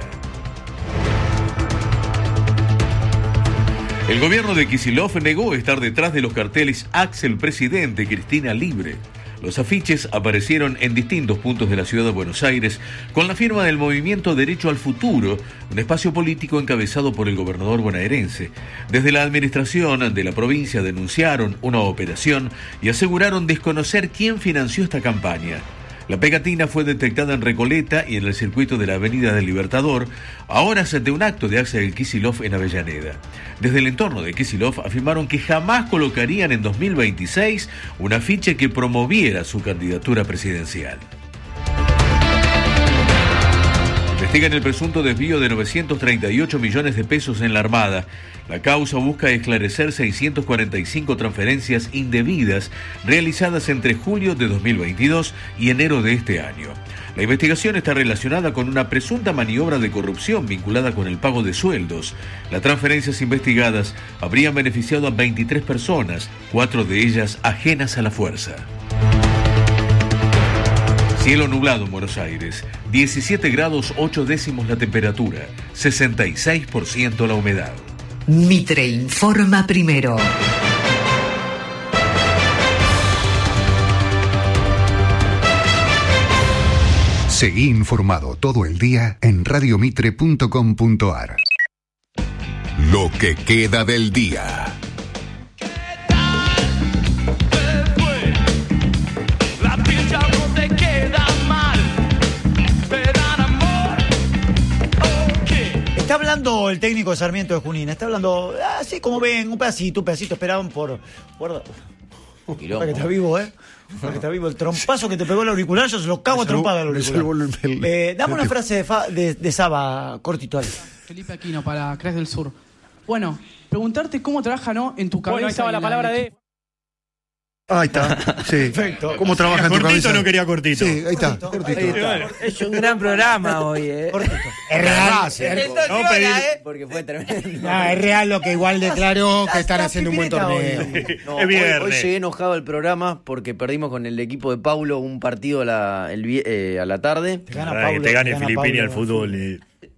El gobierno de Kicillof negó estar detrás de los carteles Axel Presidente, Cristina Libre. Los afiches aparecieron en distintos puntos de la ciudad de Buenos Aires con la firma del movimiento Derecho al Futuro, un espacio político encabezado por el gobernador bonaerense. Desde la administración de la provincia denunciaron una operación y aseguraron desconocer quién financió esta campaña. La pegatina fue detectada en Recoleta y en el circuito de la Avenida del Libertador, a horas de un acto de Axel Kicillof en Avellaneda. Desde el entorno de Kicillof afirmaron que jamás colocarían en dos mil veintiséis un afiche que promoviera su candidatura presidencial. Investigan el presunto desvío de novecientos treinta y ocho millones de pesos en la Armada. La causa busca esclarecer seiscientas cuarenta y cinco transferencias indebidas realizadas entre julio de dos mil veintidós y enero de este año. La investigación está relacionada con una presunta maniobra de corrupción vinculada con el pago de sueldos. Las transferencias investigadas habrían beneficiado a veintitrés personas, cuatro de ellas ajenas a la fuerza. Cielo nublado en Buenos Aires, diecisiete grados ocho décimos la temperatura, sesenta y seis por ciento la humedad. Mitre informa primero. Seguí informado todo el día en radiomitre punto com punto ar. Lo que queda del día. La pincha no te queda mal, te dan amor. Está hablando el técnico de Sarmiento de Junín, está hablando así como ven, un pedacito, un pedacito, esperaban por... Guarda, para que está vivo, ¿eh? Porque está vivo el trompazo que te pegó el auricular, yo se lo cago a trompada al auricular. Eh, dame una frase de, fa, de, de Saba, cortito, Ale. Felipe Aquino, para Cracks del Sur. Bueno, preguntarte cómo trabaja, ¿no? En tu cabeza. Bueno, ahí estaba la palabra de... Ahí está, sí. Perfecto. ¿Cómo trabaja en tu ¿Cortito cabeza? o no quería cortito? Sí, ahí está, cortito. Ahí está. Es un gran programa hoy, ¿eh? Es real. Es, Esto No, llora, pedir- ¿eh? Porque fue tremendo. no, es real lo que igual declaró que están la haciendo un buen pipireta torneo. hoy. No, Es hoy, viernes. hoy llegué enojado al programa porque perdimos con el equipo de Paulo un partido a la, el vi- eh, a la tarde. Te gana Para que Paulo, te gane gana Filipini Paulo. al fútbol. eh.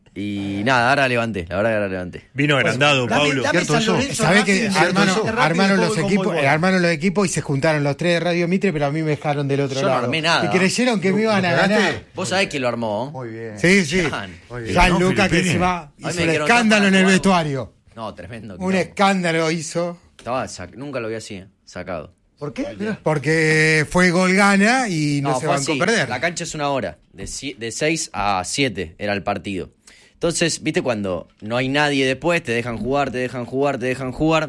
Y nada, ahora levanté, la verdad que ahora levanté. Vino agrandado, Dame- Paulo. dame ¿Cierto San eso? Lorenzo, ¿Sabés que Racing, armaron, Rápido y armaron los Fútbol con equipos, Boy. armaron los equipos y se juntaron los tres de Radio Mitre, pero a mí me dejaron del otro Yo no lado. armé nada. Y creyeron que me iban a ganar. Vos sabés que lo armó. Muy bien. Sí, sí. Jan. Muy bien. Jan ¿No, Luca que Filipini? encima A mí hizo me un dijeron, escándalo "Toma, en el toma". vestuario. No, tremendo. Un no. escándalo hizo. Estaba sac- Nunca lo vi así, eh, sacado. ¿Por qué? Mirá. Porque fue gol gana y no, se fue bancó así. perder. La cancha es una hora, de, si- de seis a siete era el partido. Entonces, viste cuando no hay nadie después, te dejan jugar, te dejan jugar, te dejan jugar.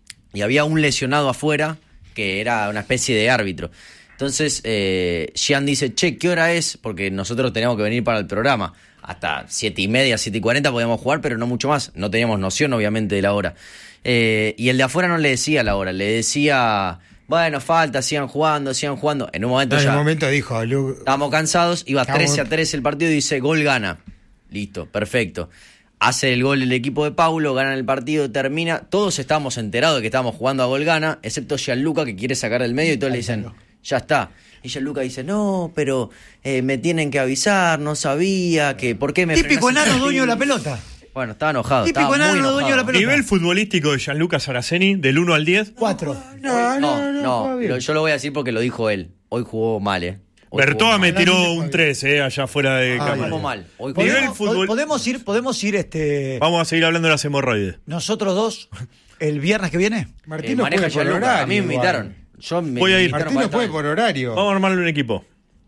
Y había un lesionado afuera que era una especie de árbitro. Entonces, eh, Gian dice, che, ¿qué hora es? Porque nosotros teníamos que venir para el programa. Hasta siete y media, siete y cuarenta podíamos jugar, pero no mucho más. No teníamos noción, obviamente, de la hora. Eh, y el de afuera no le decía la hora, le decía, bueno, falta, sigan jugando, sigan jugando. En un momento No, en ya un momento dijo, Lu- estábamos cansados, iba Estamos- trece a tres el partido y dice, gol gana. Listo, perfecto. Hace el gol el equipo de Paulo, ganan el partido, termina. Todos estábamos enterados de que estábamos jugando a gol gana, excepto Gianluca que quiere sacar del medio y todos le dicen, ya está. Y Gianluca dice, no, pero eh, me tienen que avisar, no sabía, que ¿por qué me Típico frenás enano así?". dueño de la pelota. Bueno, estaba enojado. Típico estaba enano muy dueño de la enojado. pelota. Nivel futbolístico de Gianluca Saraceni, del uno al diez. Cuatro. No, No, no, no, no, lo- yo lo voy a decir porque lo dijo él. Hoy jugó mal, eh. Hoy Bertoa jugó me mal. tiró un tres, eh, allá fuera de Hoy cámara. jugó mal. Hoy jugó Nivel ¿Podemos, fútbol- podemos ir, podemos ir este, Vamos a seguir hablando de las hemorroides. nosotros dos el viernes que viene. Martín Eh, no maneja puede por Gianluca. horario. A mí me igual. invitaron. Yo me Voy a ir. invitaron Martín para no puede estar. por horario. Vamos a armarle un equipo.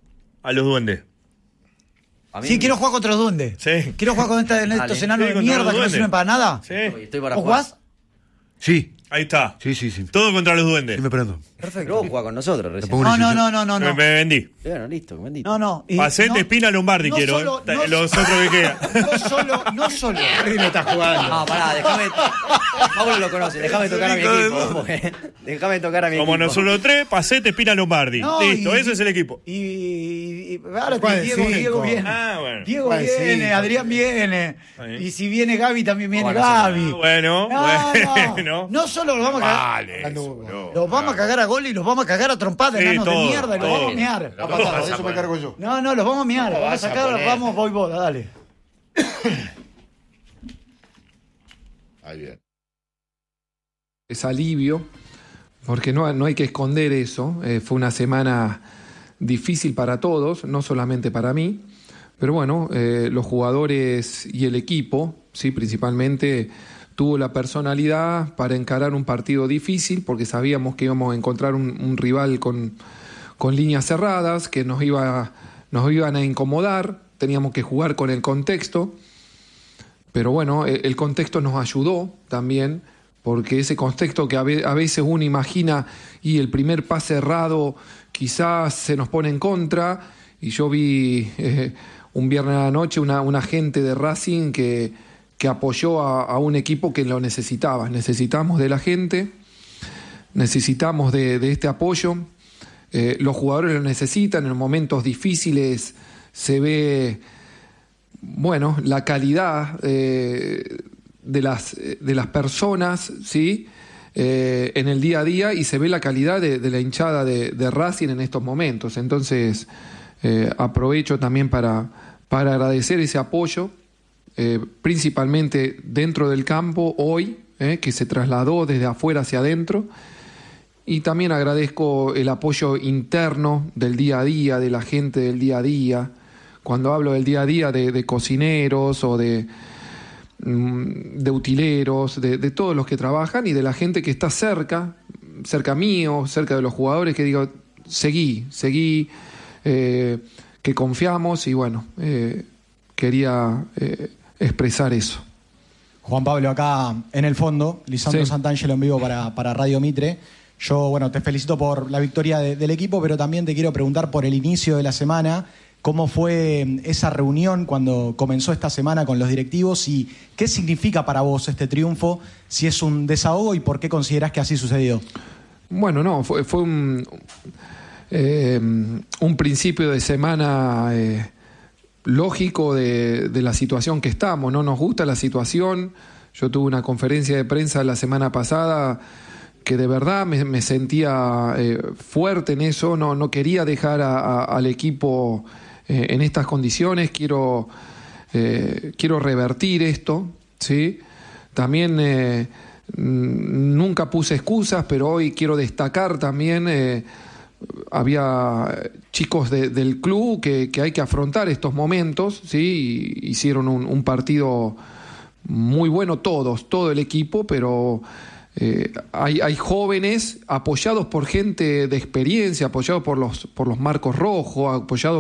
A los duendes. A mí Sí, me- quiero jugar contra los duendes. Sí. Quiero jugar con esta- estos Dale. enanos Sí, de contra mierda los que no duendes. sirven para nada. Sí. Estoy para ¿Vos jugar. jugás? Sí, Ahí está. sí, sí, sí. Todo contra los duendes. Sí me prendo. Pero vos jugás con nosotros recién. pongo No, una no, incisión. no, no, no. Me, no. me vendí. Bueno, listo, bendito. No, no. y Pacete, no- Espina, Lombardi no quiero. solo- eh. no- Los otros que quedan. No solo, no solo. Martín no está jugando. No, pará, déjame. Pablo lo conoce, déjame tocar a mi equipo. porque- Déjame tocar a mi Como equipo. nosotros tres, Pacete, Espina, Lombardi. No, Listo, y- ese es el equipo. Y, y- y ahora ¿Cuál que es Diego, cinco? Diego viene. Ah, bueno. Diego ¿Cuál es viene, cinco? Adrián viene. bien. Y si viene Gaby, también viene Bueno, Gaby. Ah, bueno, No, no. bueno. No solo los vamos a cagar. Vale, eso, no, Los vamos a cagar a gol y los vamos a cagar a trompadas, Sí, enanos de todo, mierda, y los todo. vamos a mear. Lo vas a Eso me poner. cargo yo. No, no, los vamos a mear. Vamos a vas a sacar, poner. vamos, voy bola, dale. Ahí bien. Es alivio, porque no, no hay que esconder eso. Eh, fue una semana difícil para todos, no solamente para mí, pero bueno, eh, los jugadores y el equipo, sí, principalmente, tuvo la personalidad para encarar un partido difícil, porque sabíamos que íbamos a encontrar un, un rival con, con líneas cerradas, que nos, iba, nos iban a incomodar, teníamos que jugar con el contexto. Pero bueno, el el contexto nos ayudó también, porque ese contexto que a ve- a veces uno imagina y el primer pase errado quizás se nos pone en contra, y yo vi eh, un viernes a la noche una, una gente de Racing que, que apoyó a, a un equipo que lo necesitaba. Necesitamos de la gente, necesitamos de, de este apoyo, eh, los jugadores lo necesitan, en momentos difíciles se ve... Bueno, la calidad eh, de, las, de las personas, ¿sí? Eh, en el día a día, y se ve la calidad de, de la hinchada de, de Racing en estos momentos. Entonces, eh, aprovecho también para, para agradecer ese apoyo, eh, principalmente dentro del campo hoy, eh, que se trasladó desde afuera hacia adentro. Y también agradezco el apoyo interno del día a día, de la gente del día a día. Cuando hablo del día a día de, de cocineros o de, de utileros, de, de todos los que trabajan y de la gente que está cerca, cerca mío, cerca de los jugadores, que digo, seguí, seguí, eh, que confiamos, y bueno, eh, quería eh, expresar eso. Juan Pablo, acá en el fondo, Lisandro Sí. Santangelo en vivo para, para Radio Mitre. Yo, bueno, te felicito por la victoria de, del equipo, pero también te quiero preguntar por el inicio de la semana. ¿Cómo fue esa reunión cuando comenzó esta semana con los directivos y qué significa para vos este triunfo? Si es un desahogo y por qué considerás que así sucedió. Bueno, no, fue, fue un, eh, un principio de semana eh, lógico de, de la situación que estamos. No nos gusta la situación. Yo tuve una conferencia de prensa la semana pasada que de verdad me, me sentía eh, fuerte en eso. No, no quería dejar a, a, al equipo eh, en estas condiciones. Quiero, eh, quiero revertir esto, ¿sí? También eh, nunca puse excusas, pero hoy quiero destacar también, eh, había chicos de, del club que, que hay que afrontar estos momentos, ¿sí? Y hicieron un, un partido muy bueno todos, todo el equipo, pero eh, hay, hay jóvenes apoyados por gente de experiencia, apoyados por los, por los Marcos Rojos, apoyados